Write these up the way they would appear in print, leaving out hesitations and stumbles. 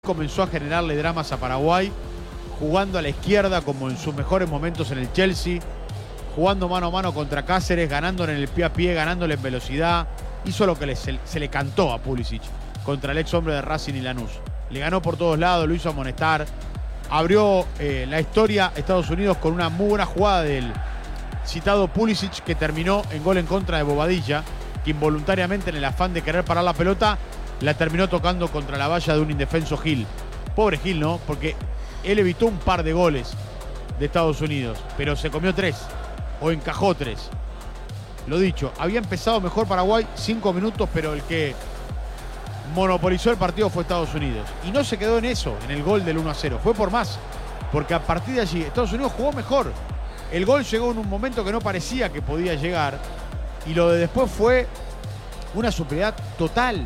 Comenzó a generarle dramas a Paraguay, jugando a la izquierda como en sus mejores momentos en el Chelsea, jugando mano a mano contra Cáceres, ganándole en el pie a pie, ganándole en velocidad. Hizo lo que se le cantó a Pulisic contra el ex hombre de Racing y Lanús. Le ganó por todos lados, lo hizo amonestar. Abrió la historia Estados Unidos con una muy buena jugada del citado Pulisic, que terminó en gol en contra de Bobadilla, que involuntariamente, en el afán de querer parar la pelota, la terminó tocando contra la valla de un indefenso Gil. Pobre Gil, ¿no? Porque él evitó un par de goles de Estados Unidos, pero se comió 3, o encajó 3. Lo dicho, había empezado mejor Paraguay, 5 minutos, pero el que monopolizó el partido fue Estados Unidos. Y no se quedó en eso, en el gol del 1-0. Fue por más, porque a partir de allí Estados Unidos jugó mejor. El gol llegó en un momento que no parecía que podía llegar, y lo de después fue una superioridad total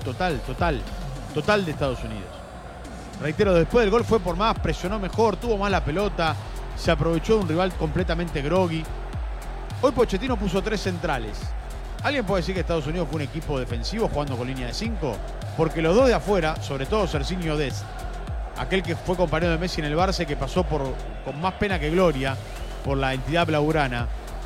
de Estados Unidos. Reitero, después del gol fue por más, presionó mejor, tuvo más la pelota, se aprovechó de un rival completamente groggy. Hoy Pochettino puso 3 centrales. ¿Alguien puede decir que Estados Unidos fue un equipo defensivo jugando con línea de 5? Porque los dos de afuera, sobre todo Serginho Dest, aquel que fue compañero de Messi en el Barça, que pasó con más pena que gloria por la entidad blaugrana,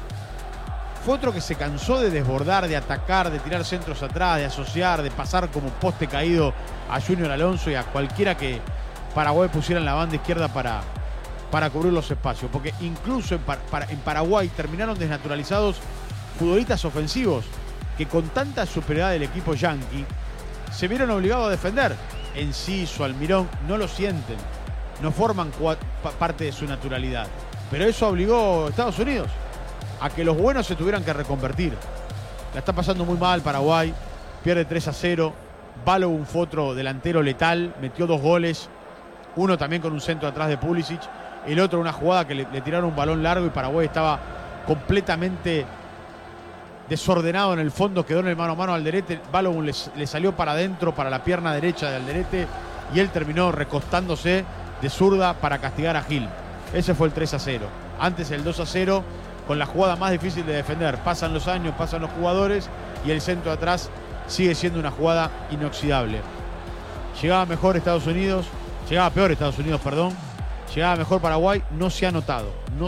fue otro que se cansó de desbordar, de atacar, de tirar centros atrás, de asociar, de pasar como poste caído a Junior Alonso y a cualquiera que Paraguay pusiera en la banda izquierda para cubrir los espacios. Porque incluso en Paraguay terminaron desnaturalizados futbolistas ofensivos que, con tanta superioridad del equipo yanqui, se vieron obligados a defender. Enciso, Almirón, no lo sienten, no forman parte de su naturalidad. Pero eso obligó a Estados Unidos a que los buenos se tuvieran que reconvertir. La está pasando muy mal Paraguay, pierde 3-0. Balogun fue otro delantero letal, metió 2 goles, uno también con un centro atrás de Pulisic, el otro una jugada que le tiraron un balón largo y Paraguay estaba completamente desordenado en el fondo, quedó en el mano a mano a Alderete. Balogun le salió para adentro, para la pierna derecha de Alderete, y él terminó recostándose de zurda para castigar a Gil. Ese fue el 3-0. Antes el 2-0, con la jugada más difícil de defender. Pasan los años, pasan los jugadores, y el centro atrás sigue siendo una jugada inoxidable. Llegaba mejor Estados Unidos, llegaba peor Estados Unidos, perdón. Llegaba mejor Paraguay, no se ha notado.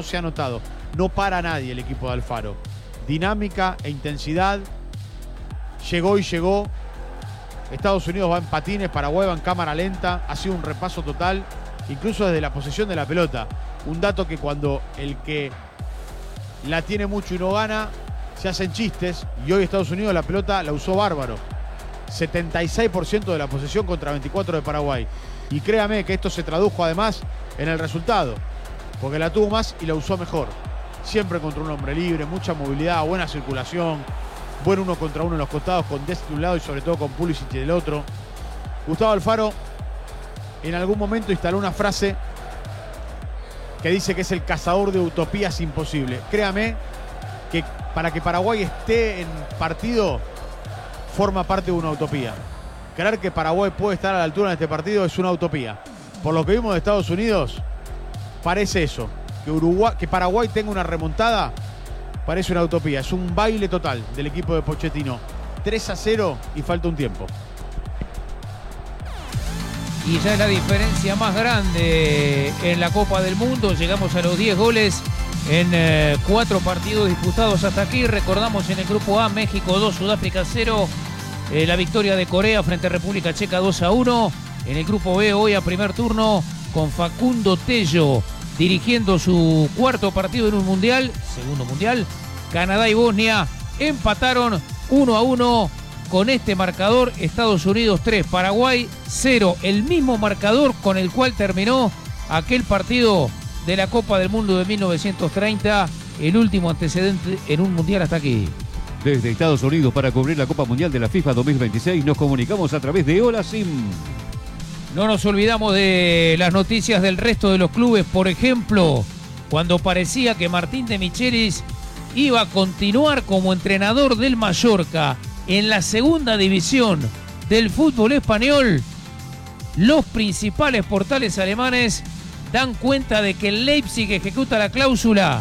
No para nadie el equipo de Alfaro. Dinámica e intensidad. Llegó. Estados Unidos va en patines, Paraguay va en cámara lenta. Ha sido un repaso total, incluso desde la posesión de la pelota. Un dato que cuando el que la tiene mucho y no gana, se hacen chistes, y hoy Estados Unidos la pelota la usó bárbaro. 76% de la posesión contra 24% de Paraguay. Y créame que esto se tradujo además en el resultado, porque la tuvo más y la usó mejor. Siempre contra un hombre libre, mucha movilidad, buena circulación, buen 1 contra 1 en los costados, con Dest de un lado y sobre todo con Pulisic del otro. Gustavo Alfaro en algún momento instaló una frase que dice que es el cazador de utopías imposibles. Créame que para que Paraguay esté en partido, forma parte de una utopía. Creer que Paraguay puede estar a la altura en este partido es una utopía. Por lo que vimos de Estados Unidos, parece eso. Que Paraguay tenga una remontada parece una utopía. Es un baile total del equipo de Pochettino. 3-0 y falta un tiempo. Y ya es la diferencia más grande en la Copa del Mundo. Llegamos a los 10 goles en 4 partidos disputados hasta aquí. Recordamos en el grupo A, México 2, Sudáfrica 0. La victoria de Corea frente a República Checa 2-1. En el grupo B, hoy a primer turno, con Facundo Tello dirigiendo su 4º partido en un mundial, segundo mundial. Canadá y Bosnia empataron 1-1. Con este marcador, Estados Unidos 3, Paraguay 0. El mismo marcador con el cual terminó aquel partido de la Copa del Mundo de 1930, el último antecedente en un mundial hasta aquí. Desde Estados Unidos, para cubrir la Copa Mundial de la FIFA 2026, nos comunicamos a través de Hola Sim. No nos olvidamos de las noticias del resto de los clubes. Por ejemplo, cuando parecía que Martín de Michelis iba a continuar como entrenador del Mallorca en la segunda división del fútbol español, los principales portales alemanes dan cuenta de que el Leipzig ejecuta la cláusula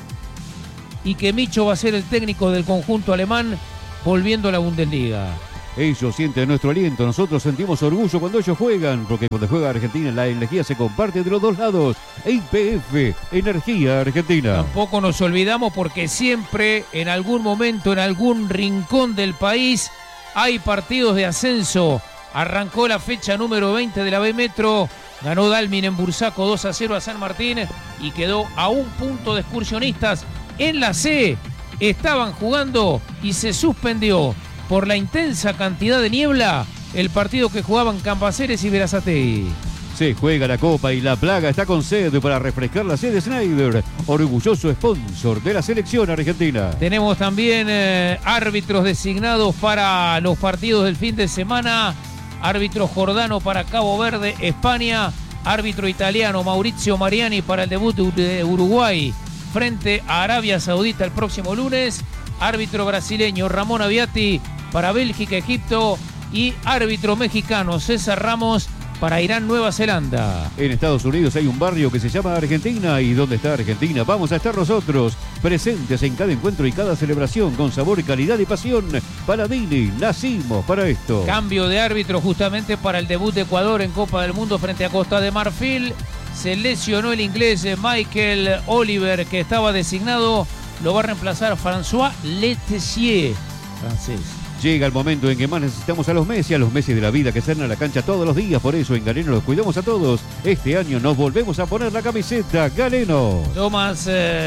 y que Micho va a ser el técnico del conjunto alemán volviendo a la Bundesliga. Ellos sienten nuestro aliento, nosotros sentimos orgullo cuando ellos juegan, porque cuando juega Argentina la energía se comparte de los dos lados. YPF, Energía Argentina. Tampoco nos olvidamos porque siempre, en algún momento, en algún rincón del país, hay partidos de ascenso. Arrancó la fecha número 20 de la B Metro, ganó Dalmin en Bursaco 2-0 a San Martín y quedó a un punto de Excursionistas. En la C estaban jugando y se suspendió por la intensa cantidad de niebla el partido que jugaban Campaceres y Berazategui. Se juega la Copa y la Plaga está con sed para refrescar la sede Schneider, orgulloso sponsor de la selección argentina. Tenemos también árbitros designados para los partidos del fin de semana. Árbitro Jordano para Cabo Verde, España. Árbitro italiano Maurizio Mariani para el debut de Uruguay frente a Arabia Saudita el próximo lunes. Árbitro brasileño Ramón Aviati para Bélgica, Egipto. Y árbitro mexicano César Ramos para Irán, Nueva Zelanda. En Estados Unidos hay un barrio que se llama Argentina, y ¿dónde está Argentina? Vamos a estar nosotros, presentes en cada encuentro y cada celebración, con sabor, calidad y pasión. Paladini, nacimos para esto. Cambio de árbitro justamente para el debut de Ecuador en Copa del Mundo frente a Costa de Marfil. Se lesionó el inglés Michael Oliver, que estaba designado. Lo va a reemplazar François Letessier, francés. Llega el momento en que más necesitamos a los Messi de la vida que salen a la cancha todos los días. Por eso en Galeno los cuidamos a todos. Este año nos volvemos a poner la camiseta Galeno. Thomas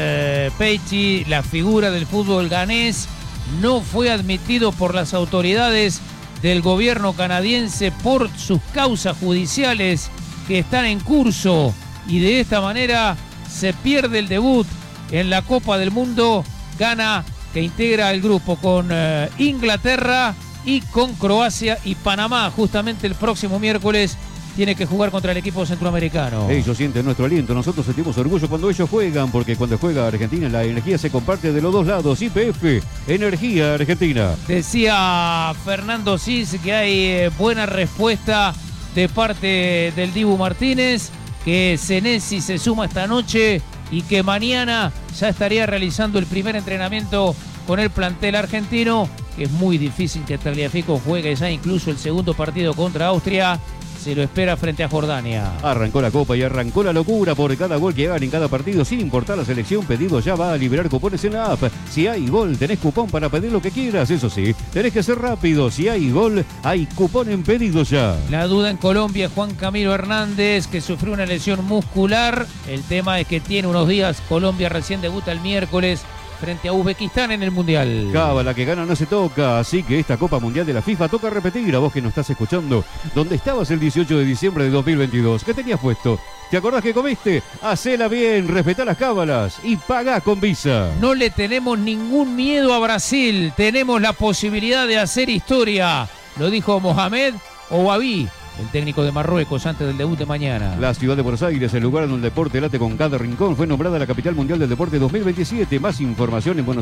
Peichi, la figura del fútbol ganés, no fue admitido por las autoridades del gobierno canadiense por sus causas judiciales que están en curso, y de esta manera se pierde el debut en la Copa del Mundo. Gana, que integra el grupo con Inglaterra y con Croacia y Panamá. Justamente el próximo miércoles tiene que jugar contra el equipo centroamericano. Ellos sienten nuestro aliento, nosotros sentimos orgullo cuando ellos juegan, porque cuando juega Argentina la energía se comparte de los dos lados. YPF, Energía Argentina. Decía Fernando Cis que hay buena respuesta de parte del Dibu Martínez, que Senesi se suma esta noche y que mañana ya estaría realizando el primer entrenamiento con el plantel argentino, que es muy difícil que Tagliafico juegue ya incluso el segundo partido contra Austria. Se lo espera frente a Jordania. Arrancó la Copa y arrancó la locura por cada gol que hagan en cada partido, sin importar la selección. Pedido ya va a liberar cupones en la app. Si hay gol, tenés cupón para pedir lo que quieras. Eso sí, tenés que ser rápido. Si hay gol, hay cupón en pedido ya. La duda en Colombia, Juan Camilo Hernández, que sufrió una lesión muscular. El tema es que tiene unos días. Colombia recién debuta el miércoles frente a Uzbekistán en el Mundial. Cábala, que gana no se toca, así que esta Copa Mundial de la FIFA toca repetir. A vos que nos estás escuchando, ¿dónde estabas el 18 de diciembre de 2022? ¿Qué tenías puesto? ¿Te acordás que comiste? Hacela bien, respetá las cábalas y pagá con Visa. No le tenemos ningún miedo a Brasil, tenemos la posibilidad de hacer historia. Lo dijo Mohamed Ouabi, el técnico de Marruecos, antes del debut de mañana. La ciudad de Buenos Aires, el lugar donde el deporte late con cada rincón, fue nombrada la capital mundial del deporte 2027. Más información en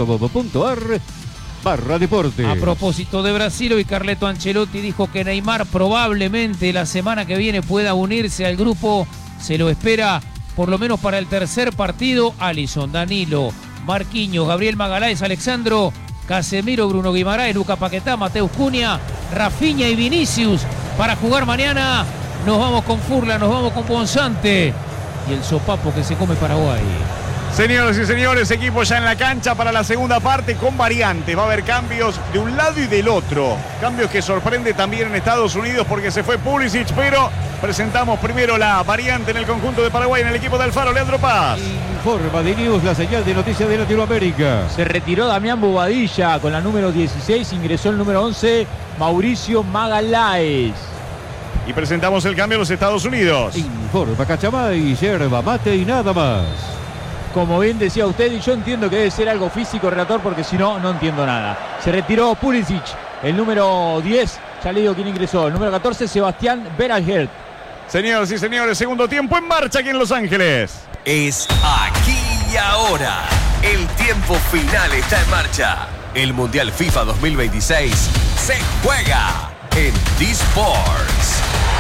buenosaires.gov.ar/deporte. A propósito de Brasil, hoy Carleto Ancelotti dijo que Neymar probablemente la semana que viene pueda unirse al grupo. Se lo espera por lo menos para el tercer partido. Alisson, Danilo, Marquinhos, Gabriel Magalhães, Alexandro, Casemiro, Bruno Guimaraes, Luca Paquetá, Mateus Cunha, Rafinha y Vinicius para jugar mañana. Nos vamos con Furla, nos vamos con Bonsante y el sopapo que se come Paraguay. Señoras y señores, equipo ya en la cancha para la segunda parte con variantes. Va a haber cambios de un lado y del otro. Cambios que sorprende también en Estados Unidos porque se fue Pulisic, pero presentamos primero la variante en el conjunto de Paraguay en el equipo de Alfaro. Leandro Paz. Informa de News, la señal de noticias de Latinoamérica. Se retiró Damián Bobadilla con la número 16, ingresó el número 11, Mauricio Magalhães. Y presentamos el cambio a los Estados Unidos. Informa Cachamay, yerba mate y nada más. Como bien decía usted, y yo entiendo que debe ser algo físico, relator, porque si no, no entiendo nada. Se retiró Pulisic, el número 10, ya le digo quién ingresó, el número 14, Sebastián Berahert. Señoras y señores, segundo tiempo en marcha aquí en Los Ángeles. Es aquí y ahora. El tiempo final está en marcha. El Mundial FIFA 2026 se juega en D-Sports.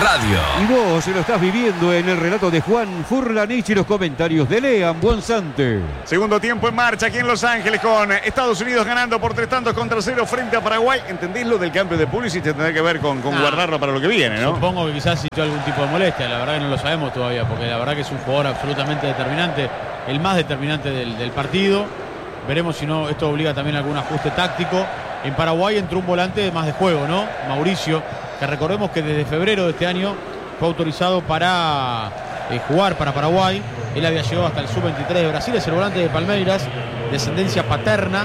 Radio. Y vos lo estás viviendo en el relato de Juan Furlanich y los comentarios de Lean Buonsante. Segundo tiempo en marcha aquí en Los Ángeles con Estados Unidos ganando por 3-0 frente a Paraguay. ¿Entendés lo del cambio de Pulisic? Tendrá que ver con guardarlo para lo que viene, ¿no? Supongo que quizás sintió algún tipo de molestia. La verdad que no lo sabemos todavía, porque la verdad que es un jugador absolutamente determinante, el más determinante del partido. Veremos si no esto obliga también a algún ajuste táctico. En Paraguay entró un volante más de juego, ¿no? Mauricio, que recordemos que desde febrero de este año fue autorizado para jugar para Paraguay. Él había llegado hasta el sub-23 de Brasil, es el volante de Palmeiras, descendencia paterna,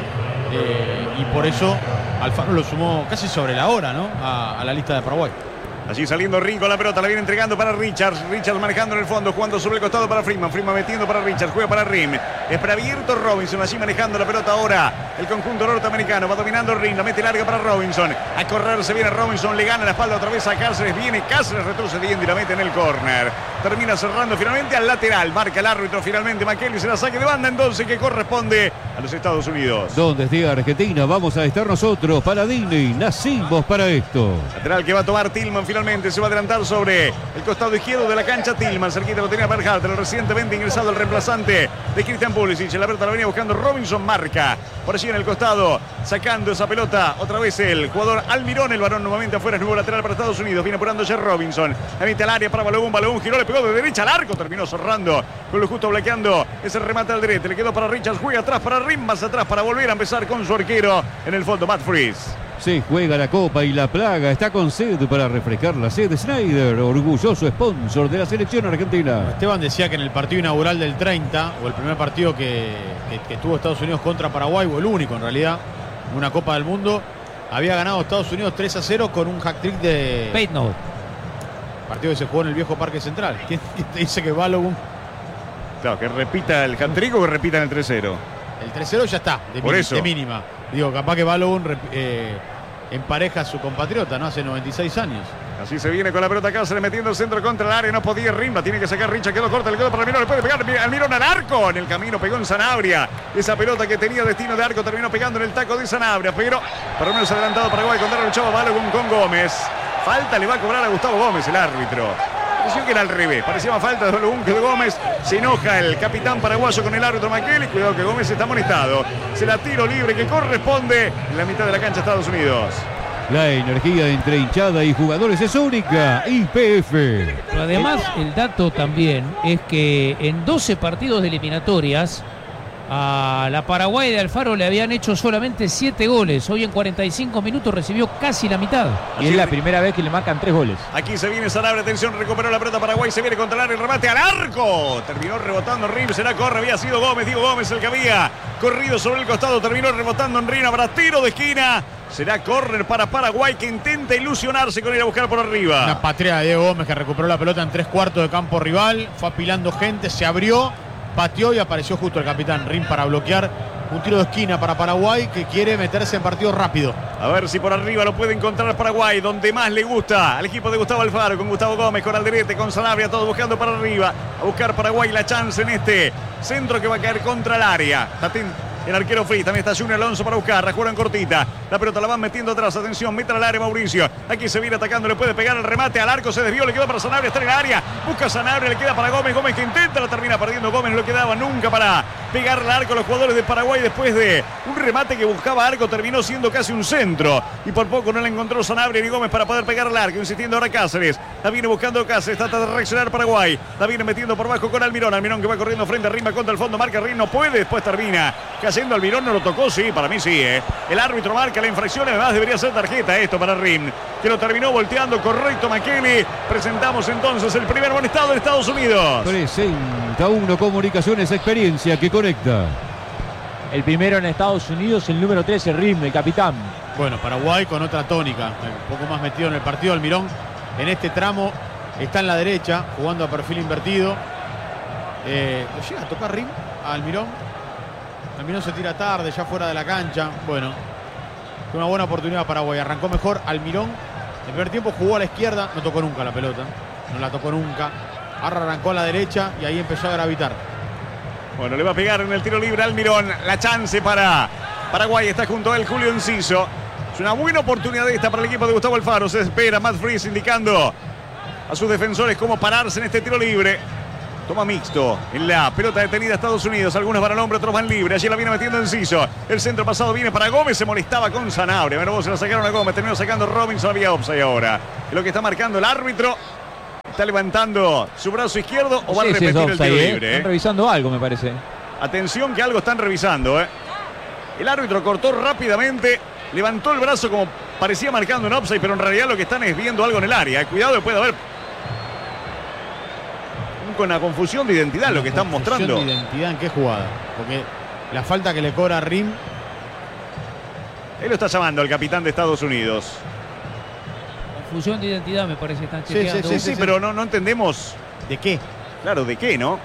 y por eso Alfaro lo sumó casi sobre la hora, ¿no? A la lista de Paraguay. Allí saliendo Rin con la pelota, la viene entregando para Richards. Richards manejando en el fondo, jugando sobre el costado para Freeman. Freeman metiendo para Richards, juega para Rin. Es para abierto Robinson, allí manejando la pelota ahora. El conjunto norteamericano va dominando Rin, la mete larga para Robinson. A correr se viene Robinson, le gana la espalda otra vez a Cáceres. Viene Cáceres retrocediendo y la mete en el córner. Termina cerrando finalmente al lateral. Marca el árbitro finalmente. McKelly se la saque de banda entonces que corresponde a los Estados Unidos. Donde esté Argentina, vamos a estar nosotros. Paladini, nacimos para esto. Lateral que va a tomar Tillman finalmente. Se va a adelantar sobre el costado izquierdo de la cancha Tillman. Cerquita lo tenía Berhalter, el recientemente ingresado el reemplazante de Christian Pulisic. La pelota la venía buscando Robinson, marca por allí en el costado, sacando esa pelota otra vez el jugador Almirón. El varón nuevamente afuera, es nuevo lateral para Estados Unidos. Viene apurando ya Robinson. La mete al área para Balogun, giró, le pegó de derecha al arco, terminó cerrando con lo justo bloqueando ese remate al derecho. Le quedó para Richards, juega atrás para Rim, más atrás para volver a empezar con su arquero en el fondo, Matt Freese. Se juega la Copa y la Plaga está con sed para refrescar la sed. Schneider, orgulloso sponsor de la selección argentina. Esteban decía que en el partido inaugural del 30, o el primer partido que tuvo Estados Unidos contra Paraguay, o el único en realidad, en una Copa del Mundo, había ganado Estados Unidos 3-0 con un hat-trick de Peitno. Partido que se jugó en el viejo Parque Central. ¿Quién te dice que Balogun? Claro, que repita el hat-trick o que repita el 3-0. El 3-0 ya está, de mínima. Digo, capaz que Balogun empareja a su compatriota, ¿no? Hace 96 años. Así se viene con la pelota Cáceres metiendo el centro contra el área. No podía Rimba, tiene que sacar Richa, quedó corta, le quedó para Almirón, le puede pegar Almirón al arco. En el camino pegó en Sanabria. Esa pelota que tenía destino de arco terminó pegando en el taco de Sanabria. Pero por lo menos adelantado Paraguay con Darrell Chava Balogun con Gómez. Falta le va a cobrar a Gustavo Gómez, el árbitro. Pareció que era al revés, parecía más falta de Balogun que de Gómez. Se enoja el capitán paraguayo con el árbitro McKelly. Cuidado que Gómez está amonestado. Será tiro libre que corresponde en la mitad de la cancha Estados Unidos. La energía entre hinchada y jugadores es única. YPF. Pero además, el dato también es que en 12 partidos de eliminatorias a la Paraguay de Alfaro le habían hecho solamente 7 goles. Hoy en 45 minutos recibió casi la mitad. Y es la primera vez que le marcan 3 goles. Aquí se viene Sanabria, atención, recuperó la pelota Paraguay, se viene contra el área, el remate al arco. Terminó rebotando Rim, será corre, había sido Gómez, Diego Gómez el que había corrido sobre el costado, terminó rebotando en Rim, habrá tiro de esquina. Será córner para Paraguay que intenta ilusionarse con ir a buscar por arriba. Una patria de Diego Gómez que recuperó la pelota en 3/4 de campo rival, fue apilando gente, se abrió, pateó y apareció justo el capitán Rim para bloquear un tiro de esquina para Paraguay que quiere meterse en partido rápido. A ver si por arriba lo puede encontrar Paraguay, donde más le gusta al equipo de Gustavo Alfaro, con Gustavo Gómez, con Alderete, con Sanabria, todos buscando para arriba. A buscar Paraguay la chance en este centro que va a caer contra el área. El arquero Fritz, también está Junior Alonso para buscar, la juegan cortita, la pelota la van metiendo atrás, atención, mete al área Mauricio, aquí se viene atacando, le puede pegar el remate al arco, se desvió, le quedó para Sanabria, está en el área, busca Sanabria, le queda para Gómez, Gómez que intenta, la termina perdiendo Gómez, no lo quedaba nunca para pegar al arco a los jugadores de Paraguay después de un remate que buscaba arco, terminó siendo casi un centro, y por poco no le encontró Sanabria ni Gómez para poder pegar al arco, insistiendo ahora Cáceres, la viene buscando Cáceres, trata de reaccionar Paraguay, la viene metiendo por bajo con Almirón, Almirón que va corriendo frente a Rima contra el fondo, marca Rim, no puede, después termina cayendo Almirón, no lo tocó, sí, para mí sí, El árbitro marca la infracción, además debería ser tarjeta esto para Rim, que lo terminó volteando, correcto McKelly. Presentamos entonces el primer amonestado de Estados Unidos. Presenta Uno Comunicaciones, experiencia que conecta. El primero en Estados Unidos, el número 13, Rim, el capitán. Bueno, Paraguay con otra tónica, un poco más metido en el partido. Almirón en este tramo está en la derecha, jugando a perfil invertido. ¿Lo llega a tocar Rim a Almirón? Almirón se tira tarde, ya fuera de la cancha. Bueno, fue una buena oportunidad para Paraguay. Arrancó mejor Almirón. El primer tiempo jugó a la izquierda, no tocó nunca la pelota. No la tocó nunca. Ahora arrancó a la derecha y ahí empezó a gravitar. Bueno, le va a pegar en el tiro libre Almirón. La chance para Paraguay. Está junto a él Julio Enciso. Es una buena oportunidad esta para el equipo de Gustavo Alfaro. Se espera Matt Freese indicando a sus defensores cómo pararse en este tiro libre. Toma mixto en la pelota detenida Estados Unidos. Algunos van al hombre, otros van libre. Allí la viene metiendo Enciso. El centro pasado viene para Gómez. Se molestaba con Sanabria. Pero se la sacaron a Gómez. Terminó sacando Robinson. Había offside ahora. Es lo que está marcando el árbitro. Está levantando su brazo izquierdo o va a repetir el tiro libre. Están revisando algo, me parece. Atención que algo están revisando. El árbitro cortó rápidamente. Levantó el brazo como parecía marcando un offside. Pero en realidad lo que están es viendo algo en el área. Cuidado que puede haber... con la confusión de identidad lo que están mostrando. ¿Confusión de identidad en qué jugada? Porque la falta que le cobra Rim. Él lo está llamando al capitán de Estados Unidos. Confusión de identidad me parece que están chequeando. Sí, pero no entendemos. ¿De qué? Claro, ¿de qué, no?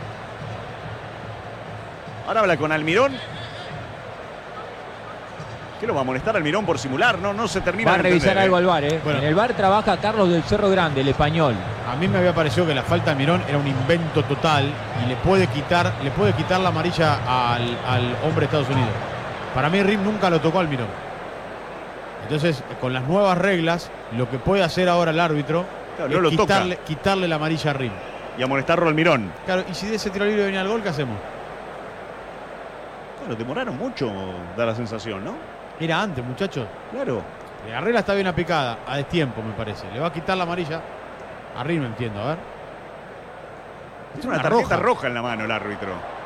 Ahora habla con Almirón. ¿Qué lo va a molestar Almirón por simular? No se termina va a de revisar entender, algo al VAR, Bueno. En el VAR trabaja Carlos del Cerro Grande, el español. A mí me había parecido que la falta de Almirón era un invento total y le puede quitar la amarilla al hombre de Estados Unidos. Para mí Rim nunca lo tocó a Almirón. Entonces, con las nuevas reglas, lo que puede hacer ahora el árbitro Claro, es quitarle la amarilla a Rim. Y a molestarlo a Almirón. Claro, y si de ese tiro libre venía el gol, ¿qué hacemos? Claro, demoraron mucho, da la sensación, ¿no? Era antes, muchachos. Claro. La regla está bien aplicada, a destiempo, me parece. Le va a quitar la amarilla a Rim, entiendo, a ver. Tiene una tarjeta roja en la mano el árbitro.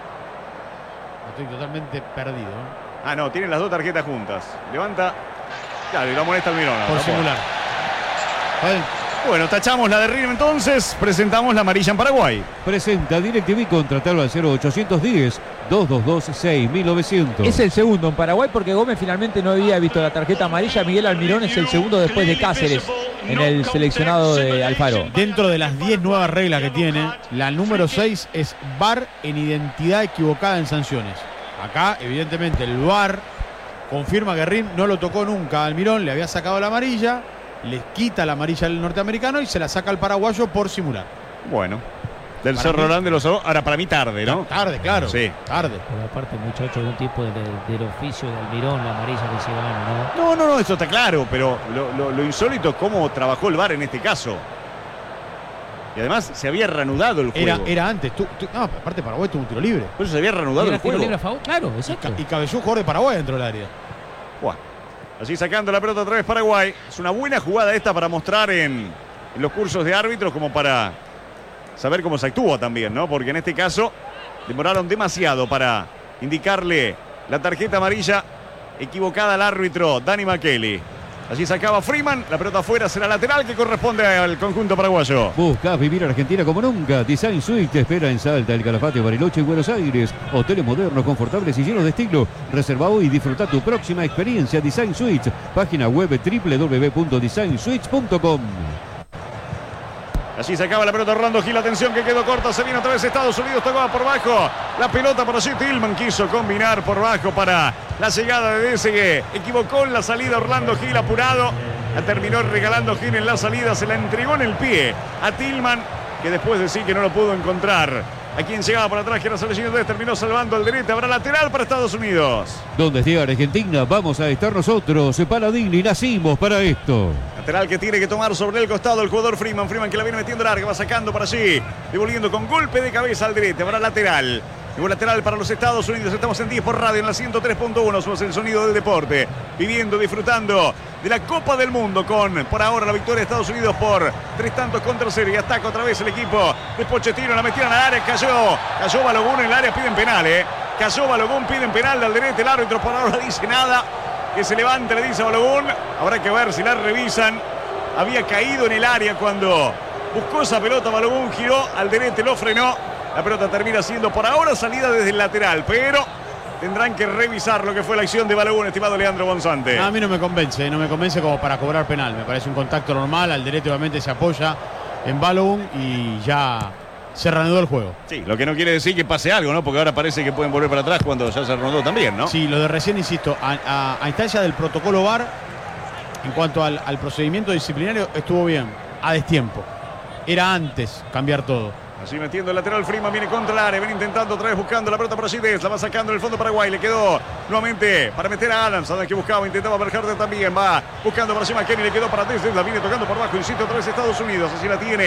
Estoy totalmente perdido. Ah, no, tienen las dos tarjetas juntas. Levanta. Claro, y lo molesta Almirón. Por simular. ¿Vale? Bueno, tachamos la de Rim entonces. Presentamos la amarilla en Paraguay. Presenta DirecTV, contratalo al 0810 222 6900. Es el segundo en Paraguay porque Gómez finalmente no había visto la tarjeta amarilla. Miguel Almirón es el segundo después de Cáceres en el seleccionado de Alfaro. Dentro de las 10 nuevas reglas que tiene, la número 6 es VAR en identidad equivocada en sanciones. Acá, evidentemente, el VAR confirma que Rim no lo tocó nunca a Almirón, le había sacado la amarilla, le quita la amarilla al norteamericano y se la saca al paraguayo por simular. Bueno, del Para Cerro mí- Grande los... Ahora, para mí tarde, ¿no? Tarde, claro. Sí. Tarde. Pero aparte, muchacho, un tipo del oficio de Almirón, la amarilla que se gana, ¿no? No, eso está claro, pero lo insólito es cómo trabajó el VAR en este caso. Y además se había reanudado el juego. Era antes. No, aparte Paraguay tuvo un tiro libre. Por eso se había reanudado ¿Era el tiro juego. libre a favor? Claro, exacto. Y cabezó un jugador de Paraguay dentro del área. Buah. Así sacando la pelota otra vez Paraguay. Es una buena jugada esta para mostrar en los cursos de árbitros, como para saber cómo se actúa también, ¿no? Porque en este caso demoraron demasiado para indicarle la tarjeta amarilla equivocada al árbitro Dani Makeli. Allí sacaba Freeman, la pelota afuera, será lateral que corresponde al conjunto paraguayo. Buscas vivir Argentina como nunca. Design Suite te espera en Salta, El Calafate, Bariloche y Buenos Aires. Hoteles modernos, confortables y llenos de estilo. Reserva hoy y disfruta tu próxima experiencia. Design Suites. Página web www.designsuites.com. Allí sacaba la pelota Orlando Gil, atención que quedó corta, se viene otra vez Estados Unidos, tocaba por bajo, la pelota para allí, Tillman quiso combinar por bajo para la llegada de Desegué, equivocó en la salida Orlando Gil, apurado, la terminó regalando Gil en la salida, se la entregó en el pie a Tillman, que después de sí que no lo pudo encontrar. A quien llegaba por atrás, que era Salesiano, terminó salvando el derecho, habrá lateral para Estados Unidos. Donde esté Argentina, vamos a estar nosotros. Paladini, nacimos para esto. Lateral que tiene que tomar sobre el costado el jugador Freeman. Freeman que la viene metiendo larga, va sacando para allí. Devolviendo con golpe de cabeza al derecho. Habrá lateral. Llegó lateral para los Estados Unidos. Estamos en 10 por radio en la 103.1. Somos el sonido del deporte. Viviendo, disfrutando de la Copa del Mundo con, por ahora, la victoria de Estados Unidos por 3-0 y ataca otra vez el equipo de Pochettino. La metieron al área. Cayó Balogun en el área. Piden penal, Cayó Balogun, piden penal del derecho. El árbitro por ahora dice nada. Que se levante, le dice a Balogun. Habrá que ver si la revisan. Había caído en el área cuando buscó esa pelota. Balogun giró al derecho, lo frenó. La pelota termina siendo por ahora salida desde el lateral, pero tendrán que revisar lo que fue la acción de Balogun, estimado Leandro Bonzante. A mí no me convence como para cobrar penal. Me parece un contacto normal. Al derecho obviamente se apoya en Balogun y ya se reanudó el juego. Sí, lo que no quiere decir que pase algo, ¿no? Porque ahora parece que pueden volver para atrás cuando ya se reanudó también, ¿no? Sí, lo de recién, insisto, a instancia del protocolo VAR, en cuanto al procedimiento disciplinario, estuvo bien, a destiempo. Era antes cambiar todo. Así metiendo el lateral, Freeman viene contra el área, viene intentando otra vez buscando la pelota para Gides, la va sacando en el fondo Paraguay, le quedó nuevamente para meter a Adams, Adams que buscaba, intentaba Berjarte también, va buscando para encima Kenny, le quedó para Desde, la viene tocando por abajo, insiste otra vez Estados Unidos, así la tiene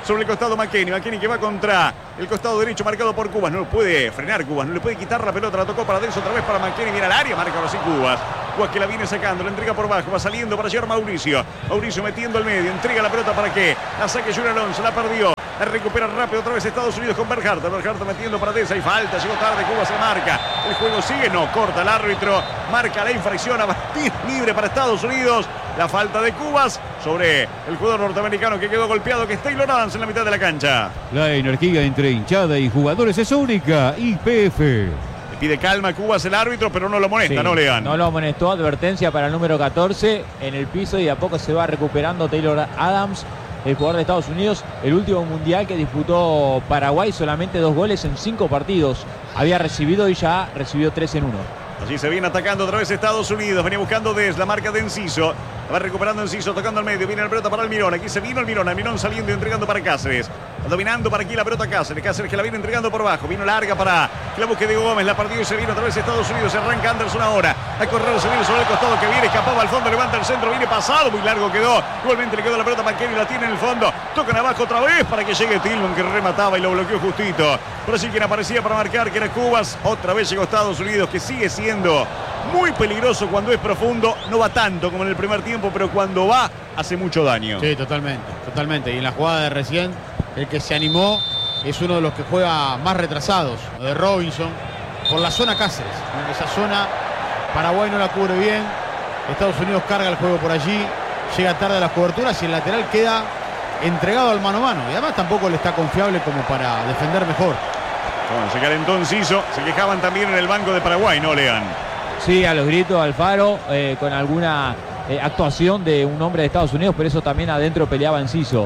sobre el costado McKennie. McKennie que va contra el costado derecho marcado por Cubas. No lo puede frenar Cubas, no le puede quitar la pelota. La tocó para Denso otra vez para McKennie. Viene al área, marca ahora sí Cubas. Cubas que la viene sacando, la entrega por bajo. Va saliendo para llegar Mauricio. Mauricio metiendo al medio. Entrega la pelota para que la saque Junior Alonso. La perdió. La recupera rápido otra vez Estados Unidos con Berhardt. Berhardt metiendo para Deza. Hay falta. Llegó tarde. Cubas se marca. El juego sigue. No, corta el árbitro. Marca la infracción a batir libre para Estados Unidos. La falta de Cubas sobre el jugador norteamericano que quedó golpeado, que es Taylor Adams en la mitad de la cancha. La energía entre hinchada y jugadores es única. YPF. Le pide calma a Cubas el árbitro, pero no lo molesta, Sí, ¿no, Lean? No lo amonestó. Advertencia para el número 14 en el piso y de a poco se va recuperando Taylor Adams, el jugador de Estados Unidos. El último mundial que disputó Paraguay, solamente 2 goles en 5 partidos. Había recibido y ya recibió 3 en 1. Allí se viene atacando otra vez Estados Unidos. Venía buscando Des, la marca de Enciso. La va recuperando Enciso, tocando al medio. Viene la pelota para Almirón. Aquí se vino Almirón. Almirón saliendo y entregando para Cáceres. Dominando para aquí la pelota Cáceres. Cáceres que la viene entregando por bajo. Vino larga para que la busque Diego Gómez. La partió y se vino otra vez Estados Unidos. Se arranca Anderson ahora. A correr, se viene sobre el costado que viene. Escapaba al fondo, levanta el centro. Viene pasado. Muy largo quedó. Igualmente le quedó la pelota a McKennie. La tiene en el fondo. Tocan abajo otra vez para que llegue Tillman, que remataba y lo bloqueó justito. Por así quien aparecía para marcar, que era Cubas. Otra vez llegó Estados Unidos, que sigue siendo muy peligroso cuando es profundo. No va tanto como en el primer tiempo, pero cuando va hace mucho daño. Sí, totalmente, totalmente. Y en la jugada de recién, el que se animó es uno de los que juega más retrasados, lo de Robinson, por la zona Cáceres. En esa zona Paraguay no la cubre bien, Estados Unidos carga el juego por allí, llega tarde a las coberturas y el lateral queda entregado al mano a mano. Y además tampoco le está confiable como para defender mejor. Bueno, se calentó Enciso. Se quejaban también en el banco de Paraguay, ¿no, Lean? Sí, a los gritos Alfaro, con alguna actuación de un hombre de Estados Unidos, pero eso también adentro peleaba Enciso.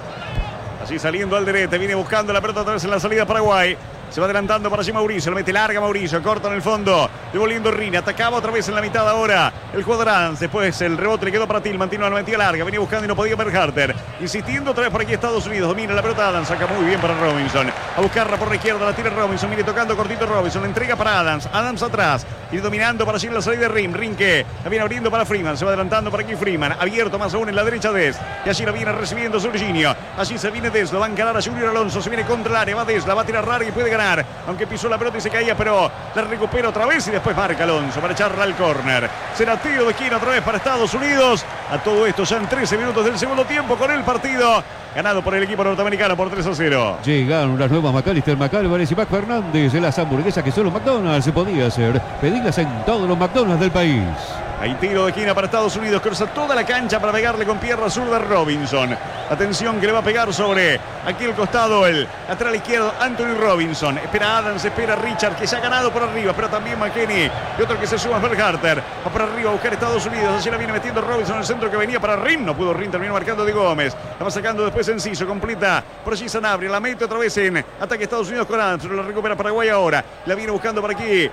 Así saliendo Alderete, viene buscando la pelota otra vez en la salida Paraguay. Se va adelantando para allí Mauricio, lo mete larga Mauricio, corta en el fondo, devolviendo Rini, atacaba otra vez en la mitad ahora el jugador Adams, después el rebote le quedó para Tillman, Tillman la metía larga, venía buscando y no podía Berhardt, insistiendo otra vez por aquí Estados Unidos, domina la pelota Adams, saca muy bien para Robinson, a buscarla por la izquierda, la tira Robinson, viene tocando cortito Robinson, la entrega para Adams, Adams atrás, viene dominando para allí en la salida de Rin que la viene abriendo para Freeman, se va adelantando por aquí Freeman, abierto más aún en la derecha Des, y allí la viene recibiendo Surginio, allí se viene Des, lo va a encarar a Junior Alonso, se viene contra el área, va Des, la va a tirar larga y puede ganar, aunque pisó la pelota y se caía, pero la recupera otra vez y después marca Alonso para echarla al córner. Será tiro de esquina otra vez para Estados Unidos. A todo esto ya en 13 minutos del segundo tiempo con el partido ganado por el equipo norteamericano por 3-0. Llegaron las nuevas McAllister, McAlvarez y Mac Fernández, las hamburguesas que solo McDonald's se podía hacer. Pedirlas en todos los McDonald's del país. Hay tiro de esquina para Estados Unidos, cruza toda la cancha para pegarle con pierna zurda Robinson. Atención que le va a pegar sobre aquí el costado el lateral izquierdo Anthony Robinson. Espera Adams, espera Richard que ya ha ganado por arriba, pero también McKennie y otro que se suma Berhardt. Va por arriba a buscar Estados Unidos, así la viene metiendo Robinson en el centro que venía para Rin. No pudo Rin, terminó marcando de Gómez. La va sacando después Enciso, completa por allí Sanabria, la mete otra vez en ataque Estados Unidos con Adams, la recupera Paraguay ahora. La viene buscando por aquí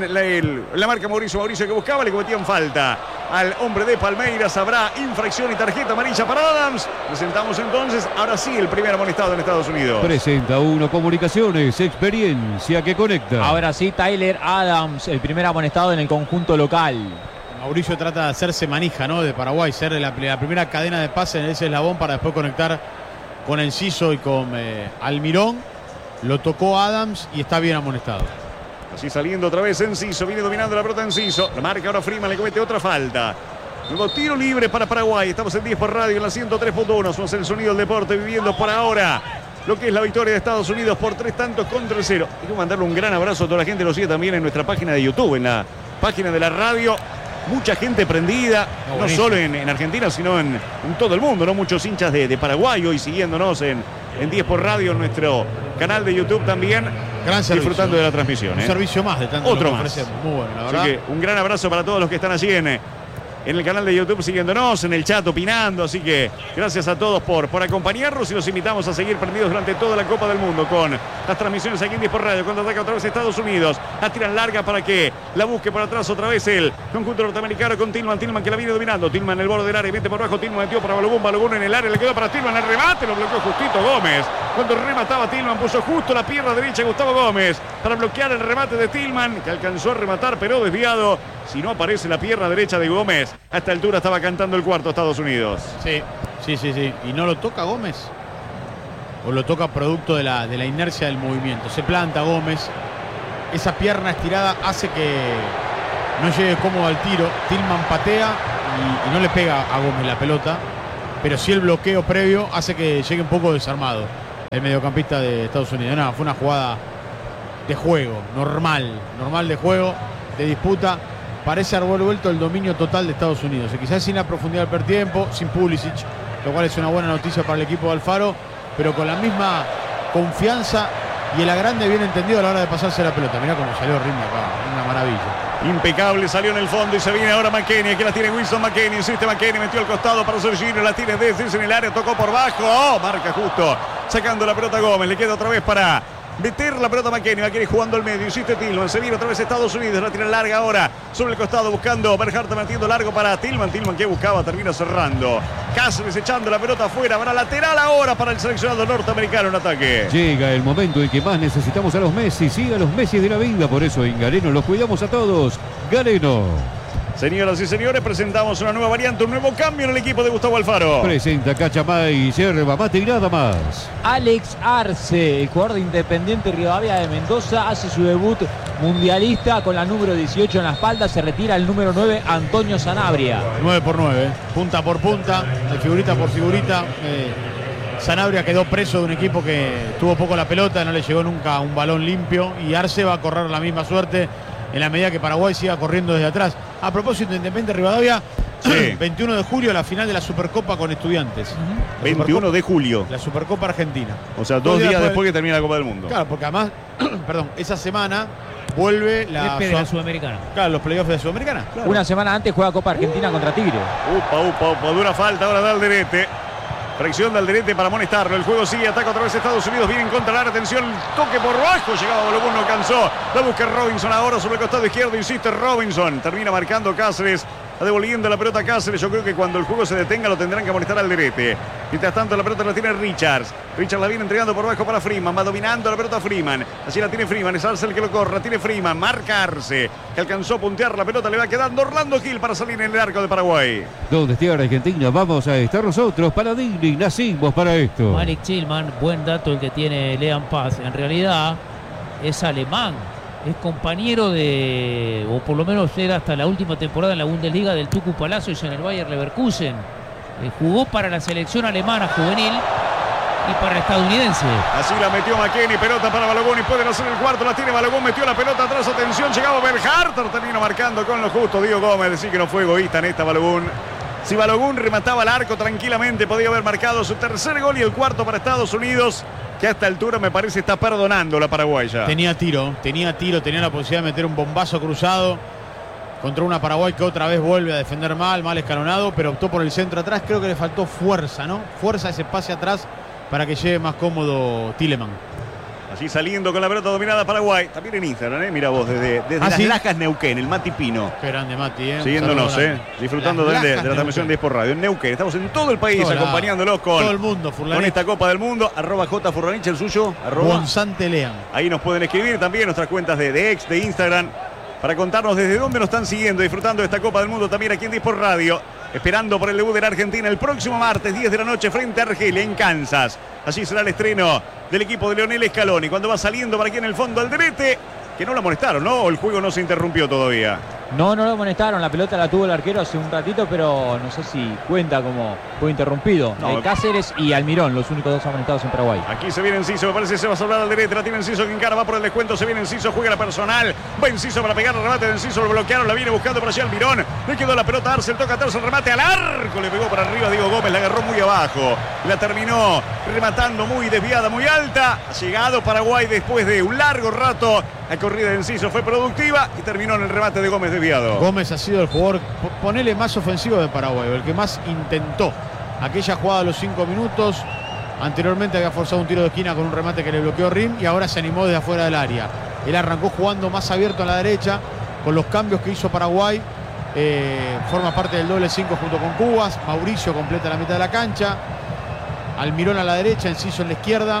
en la marca Mauricio que buscaba, le cometían falta al hombre de Palmeiras. Habrá infracción y tarjeta amarilla para Adams. Presentamos entonces, ahora sí, el primer amonestado en Estados Unidos. Presenta Uno Comunicaciones, experiencia que conecta. Ahora sí, Tyler Adams, el primer amonestado en el conjunto local. Mauricio trata de hacerse manija, ¿no? De Paraguay, ser la primera cadena de pase en ese eslabón para después conectar con Enciso y con Almirón. Lo tocó Adams y está bien amonestado. Así saliendo otra vez Enciso, viene dominando la pelota Enciso. La marca ahora Freeman, le comete otra falta. Nuevo tiro libre para Paraguay. Estamos en 10 por radio en la 103.1. Somos el sonido del deporte viviendo por ahora lo que es la victoria de Estados Unidos por 3-0. Hay que mandarle un gran abrazo a toda la gente. Lo sigue también en nuestra página de YouTube, en la página de la radio. Mucha gente prendida, no solo en Argentina, sino en todo el mundo, ¿no? Muchos hinchas de Paraguay hoy siguiéndonos en 10 por radio, en nuestro canal de YouTube también. Gran servicio, disfrutando de la transmisión. Un servicio más de tanto otro que más. Muy bueno, la verdad. Así que un gran abrazo para todos los que están allí en el canal de YouTube siguiéndonos, en el chat opinando. Así que gracias a todos por acompañarnos y los invitamos a seguir prendidos durante toda la Copa del Mundo con las transmisiones aquí en 10 por radio. Cuando ataca otra vez Estados Unidos, la tiran larga para que la busque por atrás otra vez el conjunto norteamericano con Tillman que la viene dominando. Tillman en el borde del área, mete por abajo, Tillman metió para Balogún en el área, le quedó para Tillman, el remate, lo bloqueó justito Gómez. Cuando remataba Tillman puso justo la pierna derecha Gustavo Gómez para bloquear el remate de Tillman, que alcanzó a rematar pero desviado. Si no aparece la pierna derecha de Gómez, a esta altura estaba cantando el cuarto Estados Unidos. Sí. ¿Y no lo toca Gómez? o lo toca producto de la inercia del movimiento. Se planta Gómez, esa pierna estirada hace que no llegue cómodo al tiro. Tillman patea y no le pega a Gómez la pelota, pero sí el bloqueo previo hace que llegue un poco desarmado el mediocampista de Estados Unidos. No, fue una jugada de juego, normal de juego, de disputa. Parece haber vuelto el dominio total de Estados Unidos, y quizás sin la profundidad del primer tiempo, sin Pulisic, lo cual es una buena noticia para el equipo de Alfaro, pero con la misma confianza y el agrande bien entendido a la hora de pasarse la pelota. Mirá cómo salió Rim acá, una maravilla. Impecable, salió en el fondo y se viene ahora McKennie, que la tiene Wilson McKennie, insiste McKennie, metió al costado para Jorginho, la tiene desde en el área, tocó por bajo, marca justo, sacando la pelota a Gómez, le queda otra vez para meter la pelota a McKennie jugando al medio, insiste Tillman, se viene otra vez Estados Unidos, la tira larga ahora, sobre el costado buscando Berhardt, metiendo largo para Tillman que buscaba, termina cerrando. Cáceres echando la pelota afuera, para lateral ahora para el seleccionado norteamericano en ataque. Llega el momento en que más necesitamos a los Messi, sí, a los Messi de la vida, por eso en Galeno los cuidamos a todos. Galeno. Señoras y señores, presentamos una nueva variante, un nuevo cambio en el equipo de Gustavo Alfaro. Presenta Cachamay, yerba mate y nada más. Alex Arce, el jugador de Independiente Rivadavia de Mendoza, hace su debut mundialista con la número 18 en la espalda. Se retira el número 9, Antonio Sanabria. 9 por 9, punta por punta, figurita por figurita. Sanabria quedó preso de un equipo que tuvo poco la pelota, no le llegó nunca un balón limpio, y Arce va a correr la misma suerte en la medida que Paraguay siga corriendo desde atrás. A propósito de Independiente Rivadavia, sí. 21 de julio la final de la Supercopa con Estudiantes. 21 de julio. La Supercopa Argentina. O sea, 2 días después que termina la Copa del Mundo. Claro, porque además, perdón, esa semana vuelve la Sudamericana. Claro, los playoffs de la Sudamericana. Claro. Una semana antes juega Copa Argentina contra Tigre. Upa, dura falta ahora de Alderete. Fracción de Alderete para amonestarlo. El juego sigue, ataca otra vez Estados Unidos. Viene en contra de la atención. Toque por bajo. Llegaba Balogun, no alcanzó. La busca Robinson ahora sobre el costado izquierdo. Insiste Robinson. Termina marcando Cáceres. Devolviendo la pelota a Cáceres. Yo creo que cuando el juego se detenga lo tendrán que amonestar al Alderete. Mientras tanto la pelota la tiene Richards. Richards la viene entregando por bajo para Freeman. Va dominando la pelota Freeman. Así la tiene Freeman. Es Arce el que lo corre. La tiene Freeman. Marca Arce, que alcanzó a puntear la pelota. Le va quedando Orlando Gil para salir en el arco de Paraguay. Donde esté Argentina vamos a estar nosotros. Paladini, nacimos para esto. Malik Tillman, buen dato el que tiene Lean Paz. En realidad es alemán. Es compañero de, o por lo menos era hasta la última temporada en la Bundesliga del Tucu Palacios en el Bayer Leverkusen. Jugó para la selección alemana juvenil y para el estadounidense. Así la metió McKennie, pelota para Balogun y pueden hacer el cuarto, la tiene Balogun, metió la pelota atrás, atención, llegaba Berhardt, terminó marcando con lo justo. Diego Gómez, decir que no fue egoísta en esta Balogun. Si Balogun remataba el arco tranquilamente, podía haber marcado su tercer gol y el cuarto para Estados Unidos, que a esta altura me parece está perdonando la paraguaya. Tenía tiro, tenía la posibilidad de meter un bombazo cruzado contra una Paraguay que otra vez vuelve a defender mal escalonado, pero optó por el centro atrás. Creo que le faltó fuerza, ¿no? Fuerza ese pase atrás para que llegue más cómodo Tilleman. Así saliendo con la pelota dominada Paraguay. También en Instagram, mira vos, desde las ¿sí? Lajas Neuquén, el Mati Pino. Qué grande Mati, Siguiéndonos, disfrutando de la transmisión de Sport Radio. En Neuquén, estamos en todo el país acompañándolos con todo el mundo, con esta Copa del Mundo. @JFurlanich, el suyo, Bonsante Lean. Ahí nos pueden escribir también nuestras cuentas de X, de Instagram, para contarnos desde dónde nos están siguiendo, disfrutando de esta Copa del Mundo también aquí en Sport Radio. Esperando por el debut de la Argentina el próximo martes, 10 de la noche, frente a Argelia, en Kansas. Allí será el estreno del equipo de Leonel Scaloni. Cuando va saliendo para aquí en el fondo Alderete, que no lo amonestaron, ¿no? ¿O el juego no se interrumpió todavía? No lo amonestaron. La pelota la tuvo el arquero hace un ratito, pero no sé si cuenta como fue interrumpido. No. Cáceres y Almirón, los únicos dos amonestados en Paraguay. Aquí se viene Enciso, me parece se va a salvar Alderete. La tiene Enciso que encara, va por el descuento. Se viene Enciso, juega la personal. Va Enciso para pegar el remate de Enciso. Lo bloquearon, la viene buscando por allá Almirón. Le quedó la pelota a Arce, toca atrás el remate al arco. Le pegó para arriba Diego Gómez, la agarró muy abajo. La terminó rematando muy desviada, muy alta. Ha llegado Paraguay después de un largo rato. La corrida de Enciso fue productiva y terminó en el remate de Gómez desviado. Gómez ha sido el jugador, ponele, más ofensivo de Paraguay, el que más intentó aquella jugada a los 5 minutos. Anteriormente había forzado un tiro de esquina con un remate que le bloqueó Rim y ahora se animó desde afuera del área. Él arrancó jugando más abierto a la derecha con los cambios que hizo Paraguay. Forma parte del doble 5 junto con Cubas. Mauricio completa la mitad de la cancha. Almirón a la derecha, Enciso en la izquierda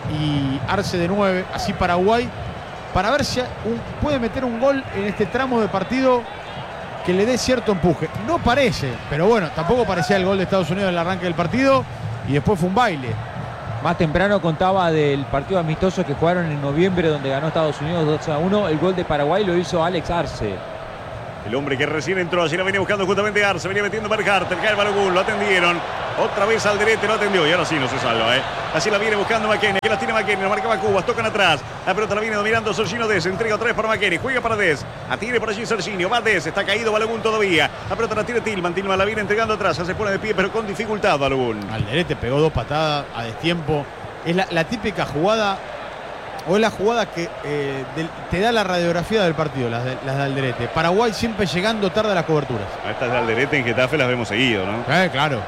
y Arce de 9. Así Paraguay, para ver si puede meter un gol en este tramo de partido que le dé cierto empuje. No parece, pero bueno, tampoco parecía el gol de Estados Unidos en el arranque del partido y después fue un baile. Más temprano contaba del partido amistoso que jugaron en noviembre, donde ganó Estados Unidos 2-1. El gol de Paraguay lo hizo Alex Arce. El hombre que recién entró, allí la venía buscando justamente Arce, venía metiendo Marc Hartel, cae el Balogun, lo atendieron. Otra vez Alderete lo atendió y ahora sí no se salva, Así la viene buscando McKennie, que la tiene McKennie, la marcaba Cubas, tocan atrás. La pelota la viene dominando Serginho Dest, entrega otra vez para McKennie, juega para Dest. Atiene por allí Serginho, va Dest, está caído Balogun todavía. La pelota la tiene Tillman la viene entregando atrás, se pone de pie pero con dificultad Balogun. Alderete pegó 2 patadas a destiempo. Es la típica jugada, o es la jugada que te da la radiografía del partido, las de Alderete. Paraguay siempre llegando tarde a las coberturas. A estas de Alderete en Getafe las vemos seguido, ¿no? Claro.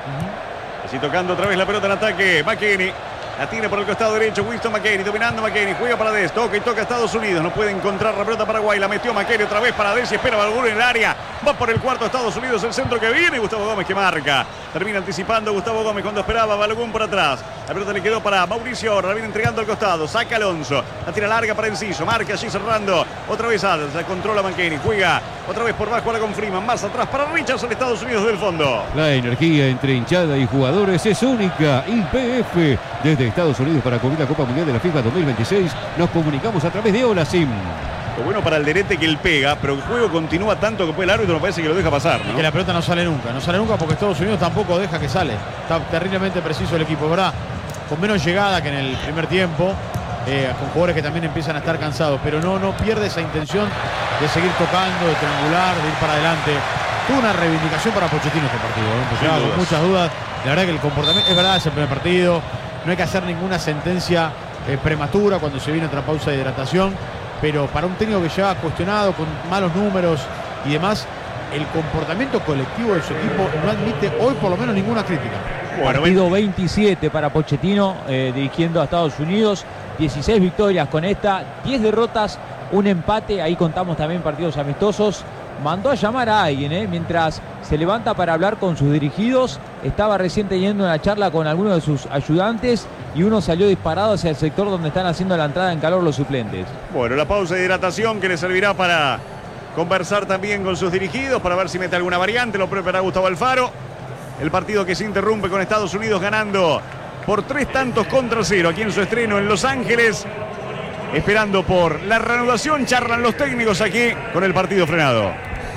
Así tocando otra vez la pelota en ataque, McKennie. La tiene por el costado derecho, Winston McKennie, dominando McKennie, juega para Dest, toca y toca Estados Unidos, no puede encontrar la pelota Paraguay, la metió McKennie otra vez para Dest y espera Balogun en el área, va por el cuarto Estados Unidos, el centro que viene, Gustavo Gómez que marca, termina anticipando Gustavo Gómez cuando esperaba Balogun por atrás, la pelota le quedó para Mauricio ahora, la viene entregando al costado, saca Alonso, la tira larga para Enciso, marca allí cerrando, otra vez Adams, la controla McKennie, juega otra vez por bajo ahora con Freeman, más atrás para Richardson, Estados Unidos del fondo. La energía entre hinchada y jugadores es única. YPF desde Estados Unidos para cubrir la Copa Mundial de la FIFA 2026. Nos comunicamos a través de Olasim. Lo bueno para Alderete que él pega, pero el juego continúa tanto que puede el árbitro, me parece que lo deja pasar, ¿no? Y que la pelota no sale nunca porque Estados Unidos tampoco deja que sale. Está terriblemente preciso el equipo, ¿verdad? Con menos llegada que en el primer tiempo, con jugadores que también empiezan a estar cansados, pero no pierde esa intención de seguir tocando, de triangular, de ir para adelante. Tuvo una reivindicación para Pochettino este partido, ¿no? Con muchas dudas. La verdad que el comportamiento, es verdad, es el primer partido, no hay que hacer ninguna sentencia prematura cuando se viene otra pausa de hidratación, pero para un técnico que ya cuestionado, con malos números y demás, el comportamiento colectivo de su equipo no admite hoy por lo menos ninguna crítica. Bueno, partido 27 para Pochettino, dirigiendo a Estados Unidos, 16 victorias con esta, 10 derrotas, un empate, ahí contamos también partidos amistosos. Mandó a llamar a alguien, mientras se levanta para hablar con sus dirigidos. Estaba recién teniendo una charla con algunos de sus ayudantes y uno salió disparado hacia el sector donde están haciendo la entrada en calor los suplentes. Bueno, la pausa de hidratación que le servirá para conversar también con sus dirigidos, para ver si mete alguna variante, lo preparará Gustavo Alfaro. El partido que se interrumpe con Estados Unidos ganando por 3-0 aquí en su estreno en Los Ángeles. Esperando por la reanudación, charlan los técnicos aquí con el partido frenado.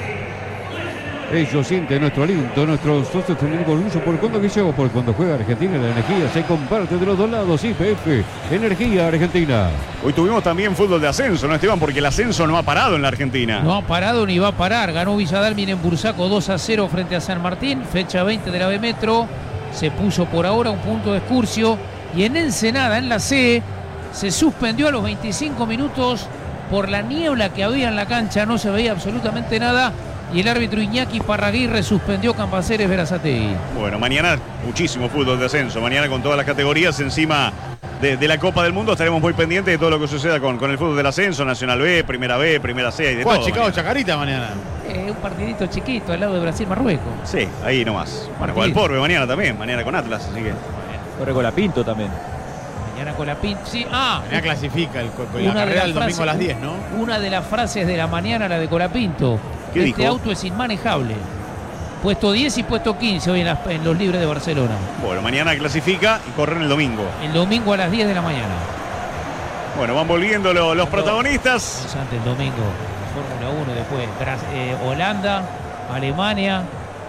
Ellos sienten nuestro aliento, nuestros socios tienen orgullo por cuando lleva, por cuando juega Argentina, la energía se comparte de los dos lados. YPF, energía argentina. Hoy tuvimos también fútbol de ascenso, ¿no, Esteban? Porque el ascenso no ha parado en la Argentina. No ha parado ni va a parar. Ganó Villadalmin en Bursaco 2-0 frente a San Martín, fecha 20 de la B Metro. Se puso por ahora un punto de Excursio. Y en Ensenada, en la C, se suspendió a los 25 minutos por la niebla que había en la cancha, no se veía absolutamente nada y el árbitro Iñaki Parraguirre suspendió Campaceres Berazategui. Bueno, mañana muchísimo fútbol de ascenso, mañana con todas las categorías encima de la Copa del Mundo, estaremos muy pendientes de todo lo que suceda con el fútbol del ascenso, Nacional B, Primera C y de todo. Chicago Chacarita mañana. Un partidito chiquito al lado de Brasil-Marruecos. Sí, ahí nomás. Bueno, con el Porbe mañana también, mañana con Atlas, así que... Corre con la Pinto también. Mañana con la Pinto, sí. Mañana clasifica la carrera del domingo a las 10, ¿no? Una de las frases de la mañana, la de Colapinto. ¿Qué este dijo? Auto es inmanejable. Puesto 10 y puesto 15 hoy en los libres de Barcelona. Bueno, mañana clasifica y corren el domingo. El domingo a las 10 de la mañana. Bueno, van volviendo los protagonistas. Antes el domingo, Fórmula 1, después Holanda, Alemania.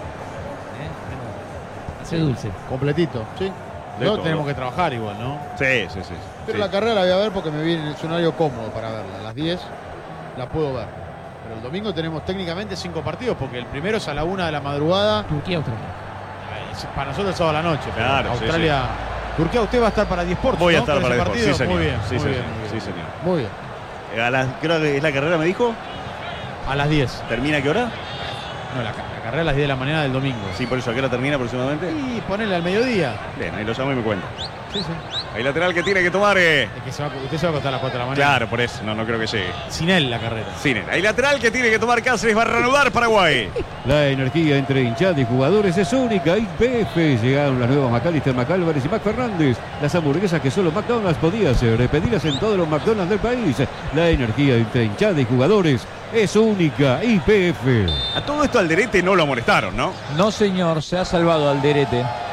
Hace dulce. Completito, sí. Luego tenemos que trabajar igual, ¿no? Sí. Pero la carrera la voy a ver porque me viene en el horario cómodo para verla. A las 10 la puedo ver. Pero el domingo tenemos técnicamente 5 partidos porque el primero es a la 1 de la madrugada. Turquía-Australia. Para nosotros es sábado a la noche. Claro, Australia. Sí. Turquía, usted va a estar para 10 Sports. Voy a ¿no? estar para 10 Sports, sí, señor. Muy bien, sí, muy señor. bien. Sí, señor. Muy bien. Creo que es la carrera, me dijo. A las 10. ¿Termina a qué hora? No, la carrera a las 10 de la mañana del domingo. Sí, por eso, ¿a qué hora termina aproximadamente? Y ponele al mediodía. Bien, ahí lo llamo y me cuenta. Sí. Hay lateral que tiene que tomar. Es que usted se va a acostar a las 4 de la mañana. Claro, por eso, no creo que llegue. Sin él la carrera. Sin él. Hay lateral que tiene que tomar Cáceres, va a reanudar Paraguay. La energía entre hinchada y jugadores es única. YPF, llegaron las nuevas McAllister, McAlvarez y Mac Fernández. Las hamburguesas que solo McDonald's podía hacer. Pedidas en todos los McDonald's del país. La energía entre hinchada y jugadores es única. YPF. A todo esto Alderete no lo amonestaron, ¿no? No, señor, se ha salvado Alderete.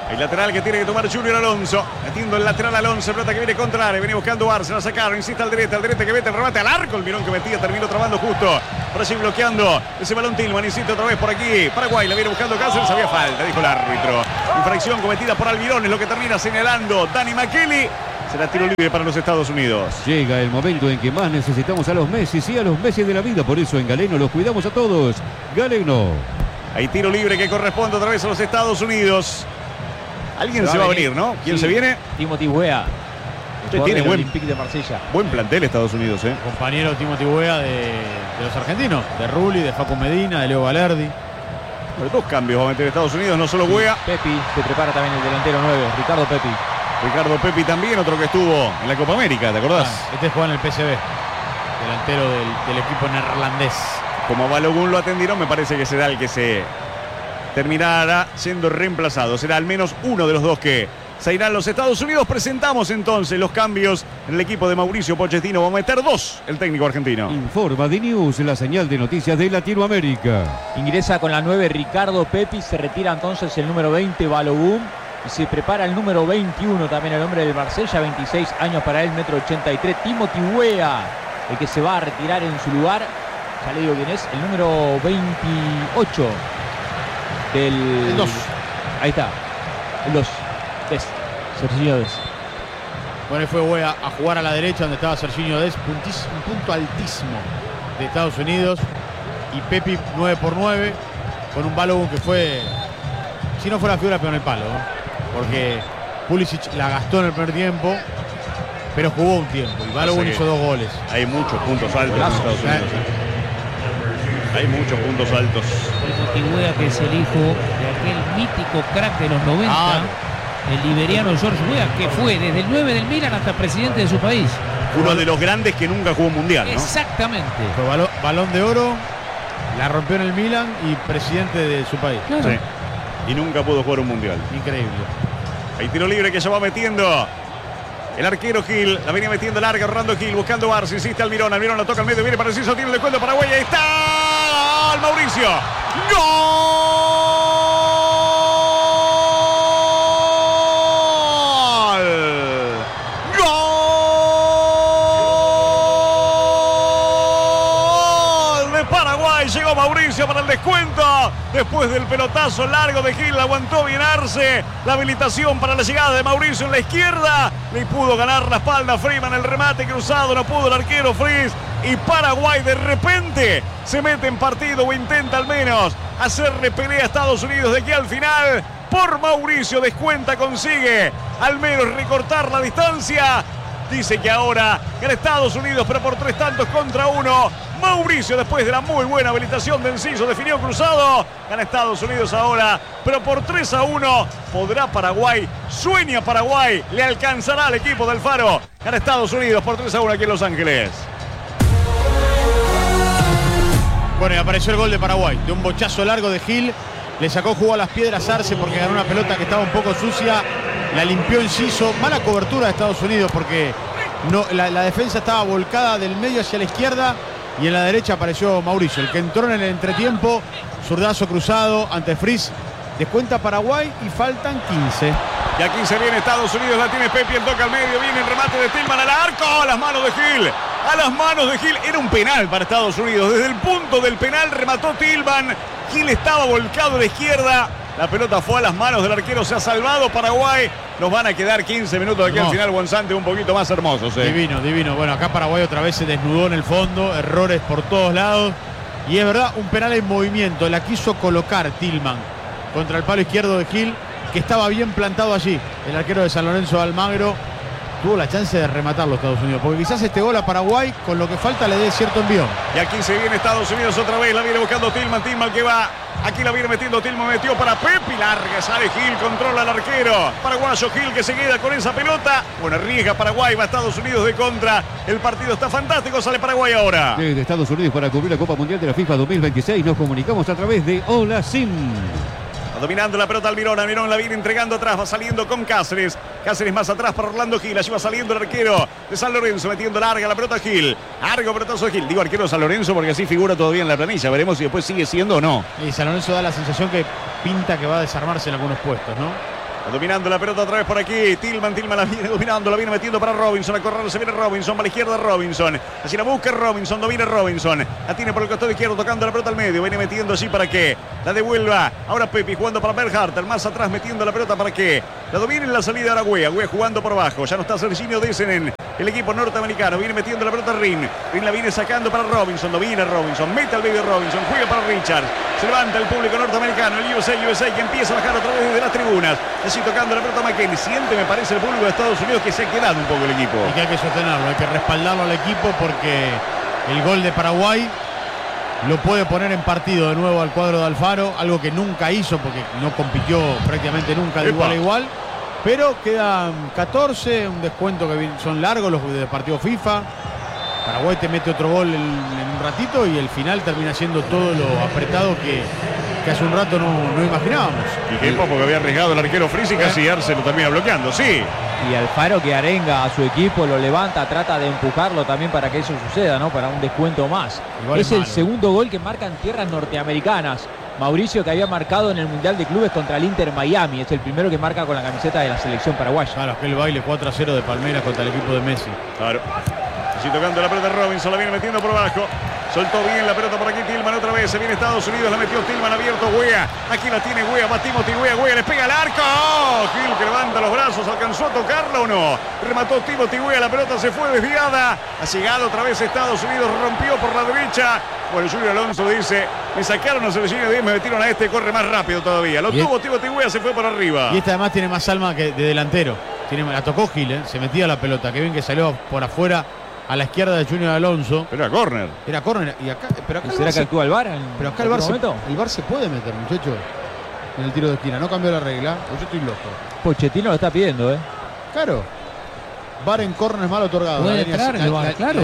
El lateral que tiene que tomar Junior Alonso. Metiendo el lateral Alonso. Pelota que viene contra área. Viene buscando Arce. La sacaron. Insiste al derecha que mete el remate al arco. El mirón que metía terminó trabando justo. Por allí bloqueando ese balón Tillman. Insiste otra vez por aquí. Paraguay la viene buscando Cáceres. Había falta, dijo el árbitro. Infracción cometida por Almirón. Es lo que termina señalando Dani McKelly. Será tiro libre para los Estados Unidos. Llega el momento en que más necesitamos a los Messi, sí, a los Messi de la vida. Por eso en Galeno los cuidamos a todos. Galeno. Hay tiro libre que corresponde otra vez a los Estados Unidos. Alguien se va a venir, ¿no? ¿Quién se viene? Timothy Weah. Usted tiene Olympique de Marsella. Buen plantel Estados Unidos, ¿eh? Compañero Timothy Weah de los argentinos, de Rulli, de Facu Medina, de Leo Valerdi. Pero dos cambios va a meter Estados Unidos, no solo Weah. Pepi, se prepara también el delantero 9, Ricardo Pepi. Ricardo Pepi también, otro que estuvo en la Copa América, ¿te acordás? Este juega en el PSV, delantero del equipo neerlandés. Como a Balogun lo atendieron, me parece que será el que se terminará siendo reemplazado. Será al menos uno de los dos que se irán los Estados Unidos. Presentamos entonces los cambios en el equipo de Mauricio Pochettino. Va a meter dos el técnico argentino. Informa de News, la señal de noticias de Latinoamérica. Ingresa con la 9 Ricardo Pepi, se retira entonces el número 20 Balogun y se prepara el número 21 también el hombre del Marsella, 26 años para él, 1,83 m, Timothy Weah, el que se va a retirar en su lugar. Ya le digo quién es, el número 28 del... 2. Ahí está, el 2. Serginho Dest. Bueno, ahí fue Weah a jugar a la derecha donde estaba Serginho Dest, un punto altísimo de Estados Unidos. Y Pepi 9x9 con un Balogun que fue, si no fuera figura, pero en el palo, ¿no? Porque Pulisic la gastó en el primer tiempo, pero jugó un tiempo y Balogun hizo 2 goles. Hay muchos puntos altos en Estados Unidos. Hay muchos puntos altos. Timothy Weah, que es el hijo de aquel mítico crack de los 90, el liberiano George Weah, que fue desde el 9 del Milan hasta presidente de su país. Uno de los grandes que nunca jugó un mundial, ¿no? Exactamente. Fue balón de oro, la rompió en el Milan y presidente de su país. Claro. Sí. Y nunca pudo jugar un mundial. Increíble. Hay tiro libre que se va metiendo el arquero Gil. La venía metiendo larga, Orlando Gil buscando Barça. Insiste Almirón. Almirón la toca al medio. Viene para el Ciso. Tiene el descuento Paraguay. Ahí está. ¡Gol! Mauricio. ¡Gol! De Paraguay. Llegó Mauricio para el descuento. Después del pelotazo largo de Gil, aguantó bien Arce. La habilitación para la llegada de Mauricio en la izquierda. Le pudo ganar la espalda a Freeman. El remate cruzado no pudo el arquero Fries. Y Paraguay de repente se mete en partido o intenta al menos hacerle pelea a Estados Unidos de aquí al final. Por Mauricio descuenta, consigue al menos recortar la distancia. Dice que ahora gana Estados Unidos, pero por 3-1. Mauricio, después de la muy buena habilitación de Enciso, definió cruzado. Gana Estados Unidos ahora, pero por 3-1. Podrá Paraguay, sueña Paraguay, le alcanzará al equipo del Faro. Gana Estados Unidos por 3-1 aquí en Los Ángeles. Bueno, y apareció el gol de Paraguay, de un bochazo largo de Gil. Le sacó jugo a las piedras Arce porque ganó una pelota que estaba un poco sucia. La limpió Enciso. Mala cobertura de Estados Unidos porque la defensa estaba volcada del medio hacia la izquierda. Y en la derecha apareció Mauricio, el que entró en el entretiempo. Zurdazo cruzado ante Fries. Descuenta Paraguay y faltan 15. Y aquí se viene Estados Unidos, la tiene Pepi, el toque al medio, viene el remate de Tillman al arco, a las manos de Gil. A las manos de Gil, era un penal para Estados Unidos. Desde el punto del penal remató Tillman. Gil estaba volcado a la izquierda. La pelota fue a las manos del arquero, se ha salvado Paraguay. Nos van a quedar 15 minutos de aquí al final, Gonzante, un poquito más hermosos. Divino, divino. Bueno, acá Paraguay otra vez se desnudó en el fondo, errores por todos lados. Y es verdad, un penal en movimiento. La quiso colocar Tillman contra el palo izquierdo de Gil, que estaba bien plantado allí. El arquero de San Lorenzo, Almagro, tuvo la chance de rematarlo Estados Unidos, porque quizás este gol a Paraguay, con lo que falta, le dé cierto envión. Y aquí se viene Estados Unidos otra vez, la viene buscando Tillman que va, aquí la viene metiendo Tillman, metió para Pepi, larga, sale Gil, controla al arquero paraguayo Gil, que se queda con esa pelota. Bueno, arriesga Paraguay, va Estados Unidos de contra, el partido está fantástico, sale Paraguay ahora. Desde Estados Unidos para cubrir la Copa Mundial de la FIFA 2026 nos comunicamos a través de Hola Sim. Dominando la pelota Almirón, Almirón la viene entregando atrás, va saliendo con Cáceres. Cáceres más atrás para Orlando Gil, allí va saliendo el arquero de San Lorenzo, metiendo larga la pelota Gil. Largo pelotazo de Gil, digo arquero de San Lorenzo porque así figura todavía en la planilla, veremos si después sigue siendo o no. Y San Lorenzo da la sensación que pinta que va a desarmarse en algunos puestos, ¿no? Dominando la pelota otra vez por aquí. Tillman la viene dominando, la viene metiendo para Robinson. A correr se viene Robinson, va a la izquierda Robinson. Así la busca Robinson, domina Robinson. La tiene por el costado izquierdo, tocando la pelota al medio. Viene metiendo así para que la devuelva. Ahora Pepi jugando para Berhardt. Más atrás metiendo la pelota para que la domine en la salida de Aragüe. Aragüe jugando por abajo. Ya no está Serginho Desen en el equipo norteamericano. Viene metiendo la pelota Rin. Rin la viene sacando para Robinson. Domina Robinson. Mete al medio Robinson. Juega para Richards. Se levanta el público norteamericano. El USA que empieza a bajar otra vez desde las tribunas. Así tocando la pelota McKennie. Siente, me parece, el público de Estados Unidos que se ha quedado un poco el equipo. Y que hay que sostenerlo, hay que respaldarlo al equipo porque el gol de Paraguay lo puede poner en partido de nuevo al cuadro de Alfaro, algo que nunca hizo porque no compitió prácticamente nunca de igual a igual. Pero quedan 14, un descuento que son largos los de partido FIFA. Paraguay te mete otro gol en un ratito y el final termina siendo todo lo apretado que hace un rato no imaginábamos. Y que porque había arriesgado el arquero Friis y casi Arce lo termina bloqueando, sí. Y Alfaro que arenga a su equipo, lo levanta, trata de empujarlo también para que eso suceda, ¿no? Para un descuento más. Igual es el segundo gol que marca en tierras norteamericanas. Mauricio, que había marcado en el Mundial de Clubes contra el Inter Miami, es el primero que marca con la camiseta de la selección paraguaya. Claro, aquel baile 4-0 de Palmeiras contra el equipo de Messi. Claro. Así tocando la pelota Robinson, la viene metiendo por abajo. Soltó bien la pelota por aquí Tillman otra vez. Se viene Estados Unidos, la metió Tillman abierto. Wea. Aquí la tiene Wea. Va Timothy Wea. Wea le pega al arco. Gil que levanta los brazos. ¿Alcanzó a tocarla o no? Remató Timothy Wea. La pelota se fue desviada. Ha llegado otra vez Estados Unidos. Rompió por la derecha. Bueno, Junior Alonso dice: me sacaron a Serginho 10, me metieron a este. Corre más rápido todavía. Lo tuvo Timothy Wea. Se fue por arriba. Y este además tiene más alma que de delantero. La tocó Gil, se metía la pelota. Qué bien que salió por afuera. A la izquierda de Junior Alonso. Pero era córner. Era córner. Y acá, pero acá ¿Será que actúa el VAR? Pero acá el VAR se puede meter, muchachos. En el tiro de esquina. No cambió la regla. Yo estoy loco. Pochettino lo está pidiendo, ¿eh? Claro. VAR en córner mal otorgado. Puede entrar el VAR, claro.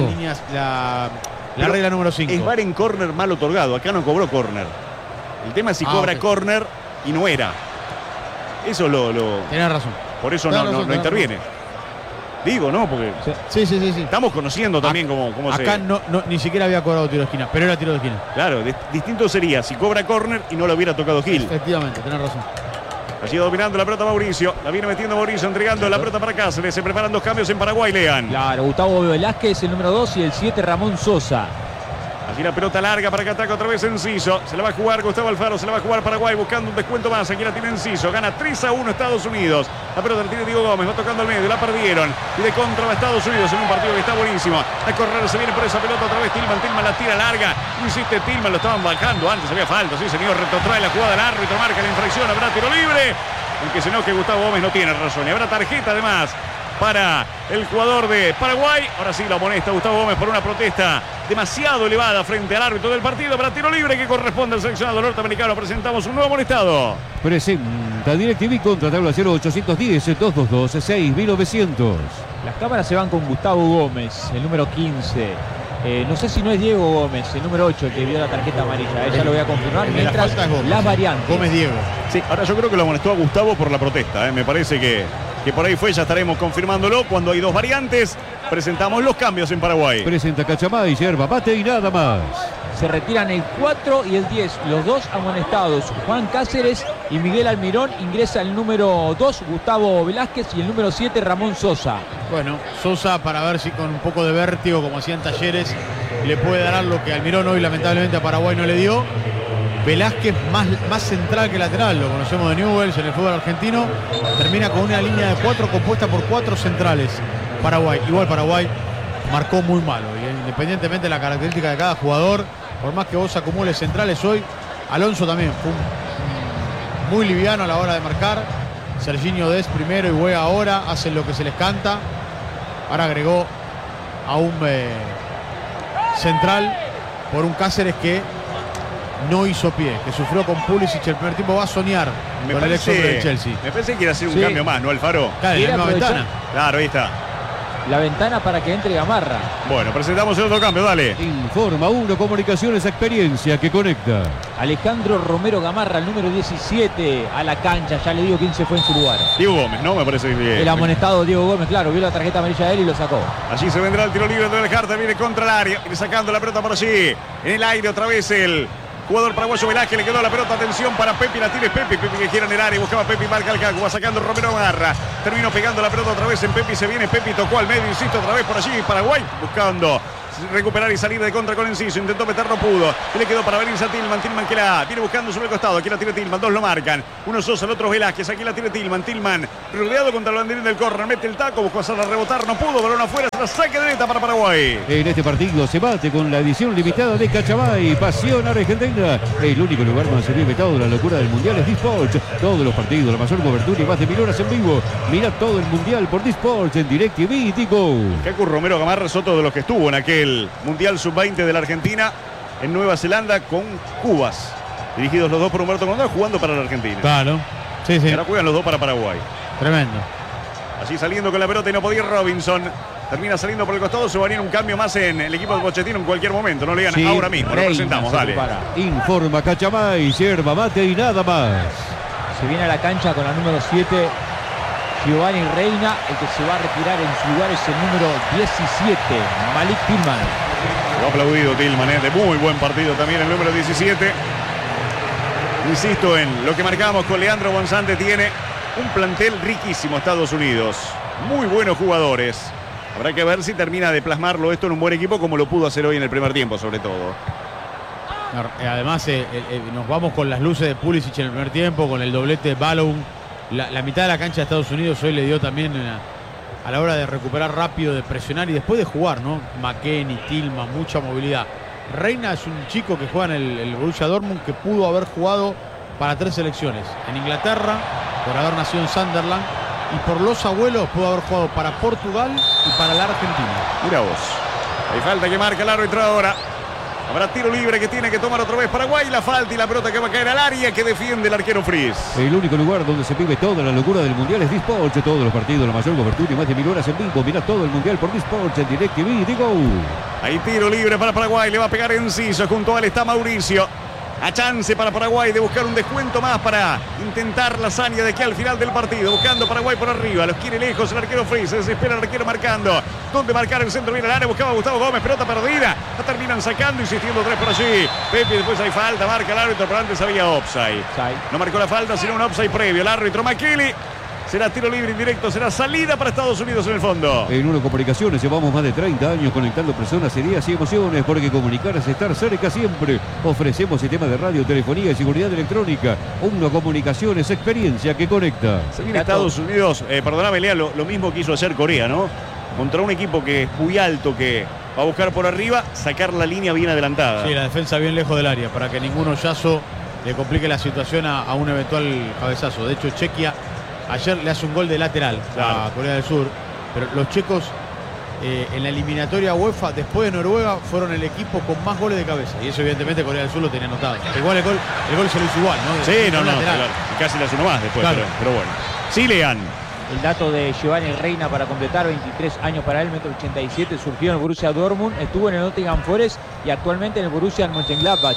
La regla número 5. Es VAR en córner mal otorgado. Acá no cobró córner. El tema es si cobra córner y no era. Eso Tenés razón. Por eso no interviene. Digo, ¿no? Porque sí. estamos conociendo también cómo acá ni siquiera había cobrado tiro de esquina, pero era tiro de esquina. Claro, distinto sería si cobra córner y no lo hubiera tocado Gil. Efectivamente, tenés razón. Ha sido dominando la pelota Mauricio. La viene metiendo Mauricio, entregando la pelota para Cáceres. Se preparan dos cambios en Paraguay, Lean. Claro, Gustavo Velázquez, el número 2, y el 7, Ramón Sosa. Aquí la pelota larga para que ataque otra vez Enciso. Se la va a jugar Gustavo Alfaro, se la va a jugar Paraguay buscando un descuento más. Aquí la tiene Enciso. Gana 3-1 Estados Unidos. La pelota la tiene Diego Gómez, va tocando al medio, la perdieron. Y de contra va Estados Unidos en un partido que está buenísimo. A correr, se viene por esa pelota otra vez Tillman la tira larga. Insiste Tillman, lo estaban bajando antes, había falta. Sí, señor, retrotrae la jugada del árbitro, marca la infracción, habrá tiro libre. Aunque se enoje Gustavo Gómez no tiene razón. Y habrá tarjeta además para el jugador de Paraguay. Ahora sí lo amonesta Gustavo Gómez por una protesta demasiado elevada frente al árbitro del partido. Para tiro libre que corresponde al seleccionado norteamericano. Presentamos un nuevo amonestado. Presenta DirecTV contra tabla 0810-222-6900. Las cámaras se van con Gustavo Gómez, el número 15. No sé si no es Diego Gómez, el número 8, el que vio la tarjeta amarilla. Ya lo voy a confirmar. Mientras las variantes. Gómez Diego. Sí, ahora yo creo que lo amonestó a Gustavo por la protesta. Me parece que por ahí fue, ya estaremos confirmándolo. Cuando hay dos variantes, presentamos los cambios en Paraguay. Presenta Cachamay, yerba mate y nada más. Se retiran el 4 y el 10, los dos amonestados. Juan Cáceres y Miguel Almirón. Ingresa el número 2, Gustavo Velázquez, y el número 7, Ramón Sosa. Bueno, Sosa para ver si con un poco de vértigo, como hacían Talleres, le puede dar lo que Almirón hoy lamentablemente a Paraguay no le dio. Velázquez más central que lateral, lo conocemos de Newell's en el fútbol argentino. Termina con una línea de 4 compuesta por 4 centrales. Paraguay, igual Paraguay marcó muy malo. Y independientemente de la característica de cada jugador, por más que vos acumules centrales hoy, Alonso también fue muy liviano a la hora de marcar. Serginho Dest primero y Wea ahora hacen lo que se les canta. Ahora agregó a un central por un Cáceres que no hizo pie, que sufrió con Pulisic el primer tiempo. Va a soñar con el ex hombre de Chelsea. Me parece que quiere hacer un cambio más, ¿no, Alfaro? Claro, en la misma ventana. Claro, ahí está. La ventana para que entre Gamarra. Bueno, presentamos el otro cambio, dale. Informa 1 Comunicaciones, experiencia que conecta. Alejandro Romero Gamarra, el número 17, a la cancha. Ya le digo quién se fue en su lugar. Diego Gómez, ¿no? Me parece que el amonestado Diego Gómez, claro, vio la tarjeta amarilla de él y lo sacó. Allí se vendrá el tiro libre de Belhardt, viene contra el área, viene sacando la pelota por allí. En el aire otra vez el Jugador paraguayo Velázquez, le quedó la pelota, atención para Pepi, la tiene Pepi que gira en el área, buscaba Pepi, marca el Cacu, va sacando Romero Garra, terminó pegando la pelota otra vez en Pepi, se viene Pepi, tocó al medio, insisto, otra vez por allí, Paraguay, buscando recuperar y salir de contra con Enciso, intentó meter, no pudo, y le quedó para venir a Tillman que la viene buscando sobre el costado, aquí la tiene Tillman, dos lo marcan, uno Sosa, el otro Velázquez, aquí la tiene Tillman rodeado contra el banderín del córner, mete el taco, buscó hacerla rebotar, no pudo, balón afuera, se la saque de neta para Paraguay. En este partido se bate con la edición limitada de Cachabay, Pasión Argentina, el único lugar donde se vive toda la locura del Mundial es Disports, todos los partidos, la mayor cobertura y más de 1000 horas en vivo, mira todo el Mundial por Disports en DirecTV y Tigo. Cacu Romero Gamarra es otro de los que estuvo en aquel Mundial Sub-20 de la Argentina en Nueva Zelanda con Cubas, dirigidos los dos por Humberto Condal, jugando para la Argentina. Claro. Sí, sí. Y ahora juegan los dos para Paraguay. Tremendo. Allí saliendo con la pelota y no podía Robinson. Termina saliendo por el costado, se va a venir un cambio más en el equipo de Pochettino en cualquier momento. No le ganan ahora mismo, lo presentamos, dale. Informa Cachabay, yerba mate y nada más. Se viene a la cancha con la número 7, Giovanni Reina. El que se va a retirar en su lugar es el número 17, Malik Tillman. Lo ha aplaudido Tillman, de muy buen partido también el número 17. Insisto en lo que marcábamos con Leandro Bonzante, tiene un plantel riquísimo Estados Unidos. Muy buenos jugadores. Habrá que ver si termina de plasmarlo esto en un buen equipo como lo pudo hacer hoy en el primer tiempo, sobre todo. Además, nos vamos con las luces de Pulisic en el primer tiempo, con el doblete de Balogun. La mitad de la cancha de Estados Unidos hoy le dio también a la hora de recuperar rápido, de presionar y después de jugar, ¿no? McKennie, Tillman, mucha movilidad. Reina es un chico que juega en el Borussia Dortmund, que pudo haber jugado para 3 selecciones. En Inglaterra, por haber nacido en Sunderland, y por los abuelos pudo haber jugado para Portugal y para la Argentina. Mira vos. Hay falta que marca el árbitro ahora. Habrá tiro libre que tiene que tomar otra vez Paraguay. La falta y la pelota que va a caer al área que defiende el arquero Fries. El único lugar donde se vive toda la locura del Mundial es Disports. Todos los partidos, la mayor cobertura y más de 1000 horas en vivo. Mirá todo el Mundial por Disports en DirecTV y Tigo. Hay tiro libre para Paraguay. Le va a pegar Enciso. Junto a él está Mauricio. A chance para Paraguay de buscar un descuento más para intentar la hazaña de aquí al final del partido. Buscando Paraguay por arriba. Los quiere lejos el arquero Fries. Se desespera el arquero marcando. ¿Dónde marcar el centro? Viene al área. Buscaba Gustavo Gómez. Pelota perdida. La terminan sacando. Insistiendo 3 por allí. Pepe, después hay falta. Marca el árbitro. Pero antes había offside. No marcó la falta, sino un offside previo. El árbitro McKinley. Será tiro libre indirecto, será salida para Estados Unidos en el fondo. En Uno Comunicaciones llevamos más de 30 años conectando personas, ideas y emociones, porque comunicar es estar cerca siempre. Ofrecemos sistemas de radio, telefonía y seguridad electrónica. Uno Comunicaciones, experiencia que conecta. Se viene Estados Unidos, perdóname Lea, lo mismo quiso hacer Corea, ¿no? Contra un equipo que es muy alto, que va a buscar por arriba, sacar la línea bien adelantada. Sí, la defensa bien lejos del área, para que ningún hoyazo le complique la situación a un eventual cabezazo. De hecho, Chequia ayer le hace un gol de lateral a Corea del Sur, pero los checos en la eliminatoria UEFA, después de Noruega, fueron el equipo con más goles de cabeza. Y eso evidentemente Corea del Sur lo tenía anotado. Igual el gol se lo hizo igual, ¿no? Sí, no, claro. Y casi le hace uno más después, claro. Pero bueno. Sí, Lean. El dato de Giovanni Reina para completar, 23 años para él, 1,87 m, surgió en el Borussia Dortmund, estuvo en el Nottingham Forest y actualmente en el Borussia Mönchengladbach.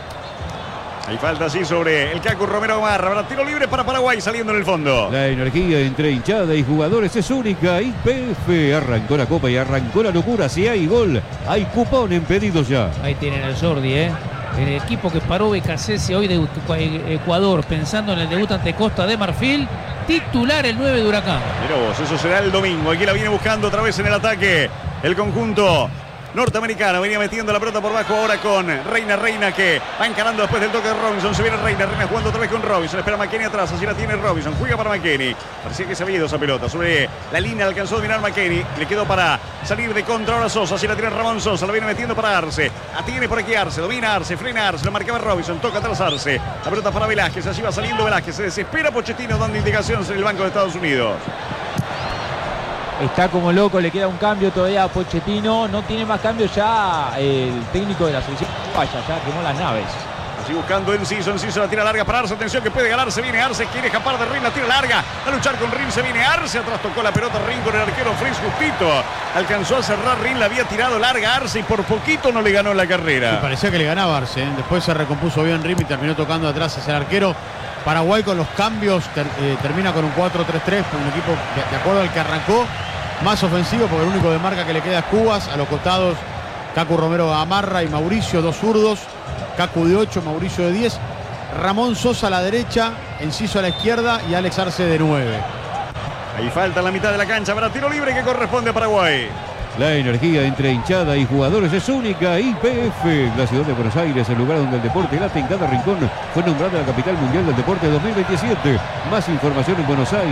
Hay falta así sobre el Cacu Romero Gamarra. Habrá tiro libre para Paraguay saliendo en el fondo. La energía entre hinchada y jugadores es única. YPF arrancó la copa y arrancó la locura. Si hay gol, hay cupón en pedidos ya. Ahí tienen el Jordi, El equipo que paró BKC hoy de Ecuador, pensando en el debut ante Costa de Marfil. Titular el 9 de Huracán. Mirá vos, eso será el domingo. Aquí la viene buscando otra vez en el ataque el conjunto norteamericano. Venía metiendo la pelota por bajo ahora con Reina que va encarando después del toque de Robinson. Se viene Reina jugando otra vez con Robinson. Espera McKennie atrás, así la tiene Robinson. Juega para McKennie. Parecía que se había ido esa pelota. Sobre la línea alcanzó a dominar McKennie. Le quedó para salir de contra ahora Sosa. Así la tiene Ramón Sosa. La viene metiendo para Arce. La tiene por aquí Arce. Domina Arce. Frena Arce. Lo marcaba Robinson. Toca atrás Arce. La pelota para Velázquez. Así va saliendo Velázquez. Se desespera Pochettino dando indicaciones en el banco de Estados Unidos. Está como loco, le queda un cambio todavía a Pochettino. No tiene más cambios ya el técnico de la selección. Vaya, ya quemó las naves. Así buscando Enciso la tira larga para Arce. Atención que puede ganar, se viene Arce. Quiere escapar de Rin, la tira larga. A luchar con Rin, se viene Arce. Atrás tocó la pelota Rin con el arquero Fries justito. Alcanzó a cerrar Rin, la había tirado larga Arce y por poquito no le ganó la carrera. Sí, parecía que le ganaba Arce. Después se recompuso bien Rin y terminó tocando atrás hacia el arquero. Paraguay con los cambios termina con un 4-3-3, un equipo de acuerdo al que arrancó. Más ofensivo porque el único de marca que le queda es Cubas. A los costados Cacu Romero Gamarra y Mauricio, 2 zurdos. Cacu de 8, Mauricio de 10. Ramón Sosa a la derecha, Enciso a la izquierda y Alex Arce de 9. Ahí falta la mitad de la cancha para tiro libre que corresponde a Paraguay. La energía entre hinchada y jugadores es única. YPF, la ciudad de Buenos Aires, el lugar donde el deporte late en cada rincón, fue nombrada la capital mundial del deporte 2027. Más información en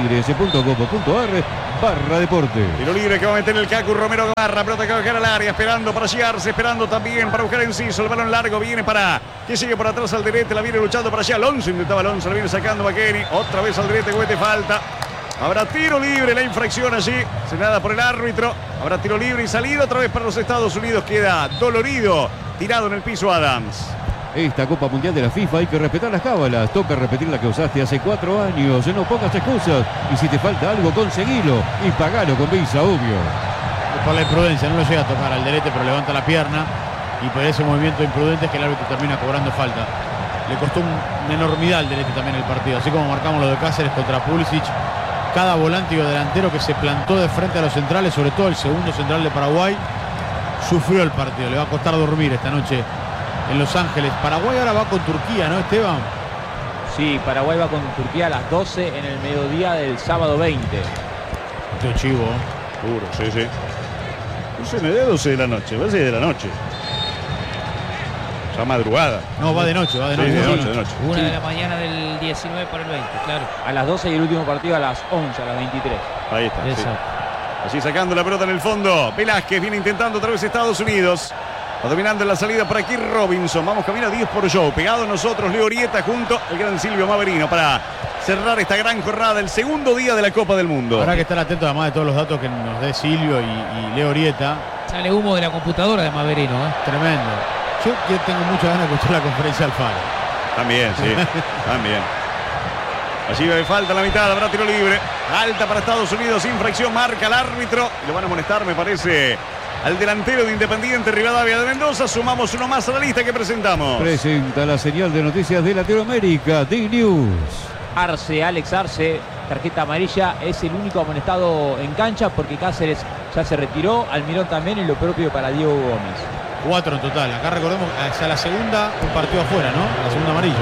buenosaires.gov.ar/deporte. Tiro libre que va a meter el Cacu Romero Gamarra. Pelota que va a caer al área, esperando para llegarse, esperando también para buscar Enciso. El balón largo viene para que sigue por atrás Alderete, la viene luchando para allá. Alonso intentaba Alonso, la viene sacando McKenny. Otra vez Alderete, comete falta. Habrá tiro libre, la infracción allí, señalada por el árbitro. Habrá tiro libre y salida otra vez para los Estados Unidos. Queda dolorido, tirado en el piso Adams. Esta Copa Mundial de la FIFA hay que respetar las cábalas. Toca repetir la que usaste hace 4 años. No pongas excusas. Y si te falta algo, conseguilo. Y pagalo con Visa, obvio. Por la imprudencia, no lo llega a tocar Alderete, pero levanta la pierna. Y por ese movimiento imprudente es que el árbitro termina cobrando falta. Le costó una enormidad al Alderete también el partido. Así como marcamos lo de Cáceres contra Pulisic. Cada volante y delantero que se plantó de frente a los centrales, sobre todo el segundo central de Paraguay, sufrió el partido. Le va a costar dormir esta noche en Los Ángeles. Paraguay ahora va con Turquía, ¿no, Esteban? Sí, Paraguay va con Turquía a las 12 en el mediodía del sábado 20. Qué chivo. Duro, sí, sí. No sé, me da 12 de la noche, va a ser de la noche. Ya madrugada. No, va de noche, va de noche. Sí, de de noche. 1 de la mañana del 19 para el 20, claro. A las 12 y el último partido a las 11, a las 23. Ahí está. Sí. Exacto. Así sacando la pelota en el fondo. Velázquez viene intentando otra vez Estados Unidos. Va dominando en la salida por aquí Robinson. Vamos, camina 10 por show. Pegado a nosotros Leo Orieta junto al gran Silvio Maverino para cerrar esta gran jornada, el segundo día de la Copa del Mundo. Habrá que estar atento además de todos los datos que nos dé Silvio y Leo Orieta. Sale humo de la computadora de Maverino, ¿eh? Tremendo. Yo tengo muchas ganas de escuchar la conferencia Alfaro. También, sí. También. Allí me falta la mitad, habrá tiro libre. Alta para Estados Unidos, infracción, marca el árbitro. Y lo van a amonestar, me parece, al delantero de Independiente Rivadavia de Mendoza. Sumamos uno más a la lista que presentamos. Presenta la señal de noticias de Latinoamérica, D-News. Arce, Alex Arce, tarjeta amarilla, es el único amonestado en cancha porque Cáceres ya se retiró, Almirón también y lo propio para Diego Gómez. 4 en total. Acá recordemos, hasta la segunda, un partido afuera, ¿no? La segunda amarilla.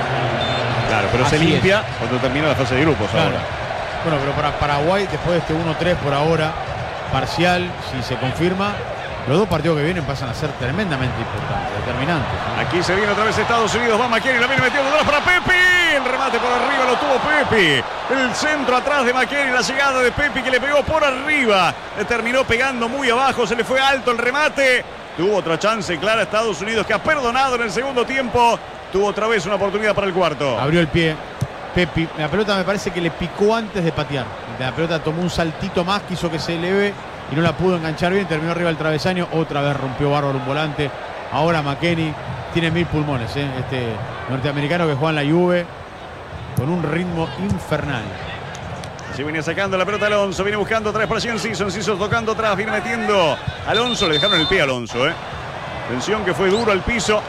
Claro, pero Así se limpia cuando termina la fase de grupos Claro. ahora. Bueno, pero para Paraguay, después de este 1-3 por ahora, parcial, si se confirma, los dos partidos que vienen pasan a ser tremendamente importantes, determinantes, ¿no? Aquí se viene otra vez Estados Unidos, va McKenny, la viene metiendo atrás para Pepi. El remate por arriba lo tuvo Pepi. El centro atrás de McKenny, la llegada de Pepi que le pegó por arriba. Le terminó pegando muy abajo, se le fue alto el remate. Tuvo otra chance clara Estados Unidos que ha perdonado en el segundo tiempo. Tuvo otra vez una oportunidad para el cuarto. Abrió el pie Pepi. La pelota me parece que le picó antes de patear. La pelota tomó un saltito más, quiso que se eleve y no la pudo enganchar bien. Terminó arriba del travesaño. Otra vez rompió bárbaro un volante. Ahora McKenny tiene 1000 pulmones, ¿eh? Este norteamericano que juega en la Juve con un ritmo infernal. Se viene sacando la pelota Alonso, viene buscando otra vez por allí Enciso tocando atrás, viene metiendo Alonso, le dejaron el pie a Alonso, Atención que fue duro al piso.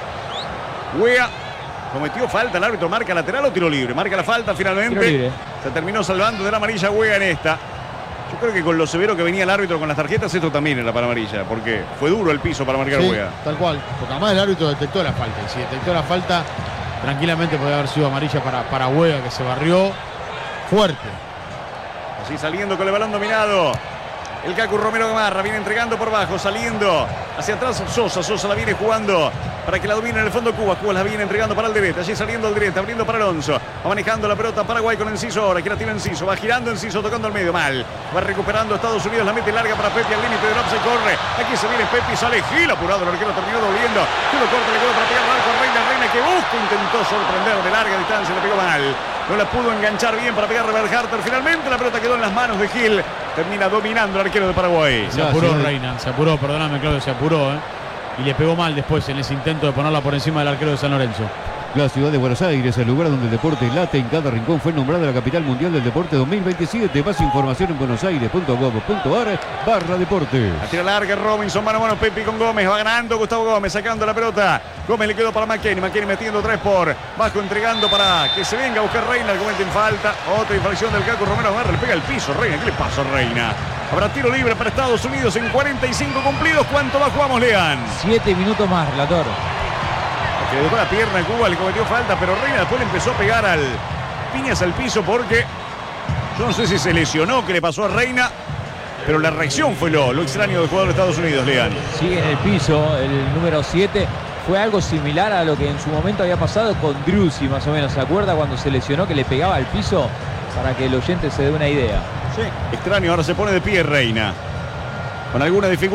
Wea cometió falta, el árbitro marca lateral o tiro libre, marca la falta finalmente. Tiro libre. Se terminó salvando de la amarilla Wea en esta. Yo creo que con lo severo que venía el árbitro con las tarjetas, esto también era para amarilla, porque fue duro el piso para marcar Sí, Wea. tal cual. Porque además el árbitro detectó la falta. Y si detectó la falta, tranquilamente podría haber sido amarilla para Wea, que se barrió fuerte. Así saliendo con el balón dominado. El Cacu Romero Gamarra viene entregando por bajo, saliendo hacia atrás Sosa. Sosa la viene jugando para que la domine en el fondo Cuba. Cuba la viene entregando para Alderete. Allí saliendo Alderete, abriendo para Alonso. Va manejando la pelota Paraguay con Enciso ahora. Que la tiene Enciso. Va girando Enciso, tocando al medio. Mal. Va recuperando Estados Unidos. La mete larga para Pepi al límite del offside. Corre. Aquí se viene Pepi. Sale Gil apurado. El arquero terminó dobliendo. Quedó corto. Le quedó para pegar al arco. Reina que busca. Intentó sorprender de larga distancia. Le pegó mal. No la pudo enganchar bien para pegarle a Berharter. Finalmente la pelota quedó en las manos de Gil. Termina dominando el arquero de Paraguay. Se apuró Reina, se apuró, perdóname Claudio, se apuró, Y le pegó mal después en ese intento de ponerla por encima del arquero de San Lorenzo. La ciudad de Buenos Aires, el lugar donde el deporte late en cada rincón, fue nombrada la capital mundial del deporte 2027. Más información en buenosaires.gov.ar/deportes. La tira larga Robinson, mano a mano Pepi con Gómez, va ganando Gustavo Gómez, sacando la pelota. Gómez le quedó para McKennie, McKennie metiendo 3 por bajo, entregando para que se venga a buscar Reina, que cometen falta. Otra infracción del Caco Romero, agarra, le pega el piso Reina. ¿Qué le pasa a Reina? Habrá tiro libre para Estados Unidos en 45 cumplidos. ¿Cuánto más jugamos, Lean? 7 minutos más, Relator. Que le dejó la pierna a Cuba, le cometió falta, pero Reina después le empezó a pegar piñas al piso porque yo no sé si se lesionó, que le pasó a Reina, pero la reacción fue lo extraño del jugador de Estados Unidos, Lean. Sigue en el piso, el número 7. Fue algo similar a lo que en su momento había pasado con Driussi, más o menos. ¿Se acuerda cuando se lesionó que le pegaba al piso? Para que el oyente se dé una idea. Sí. Extraño, ahora se pone de pie Reina. Con alguna dificultad.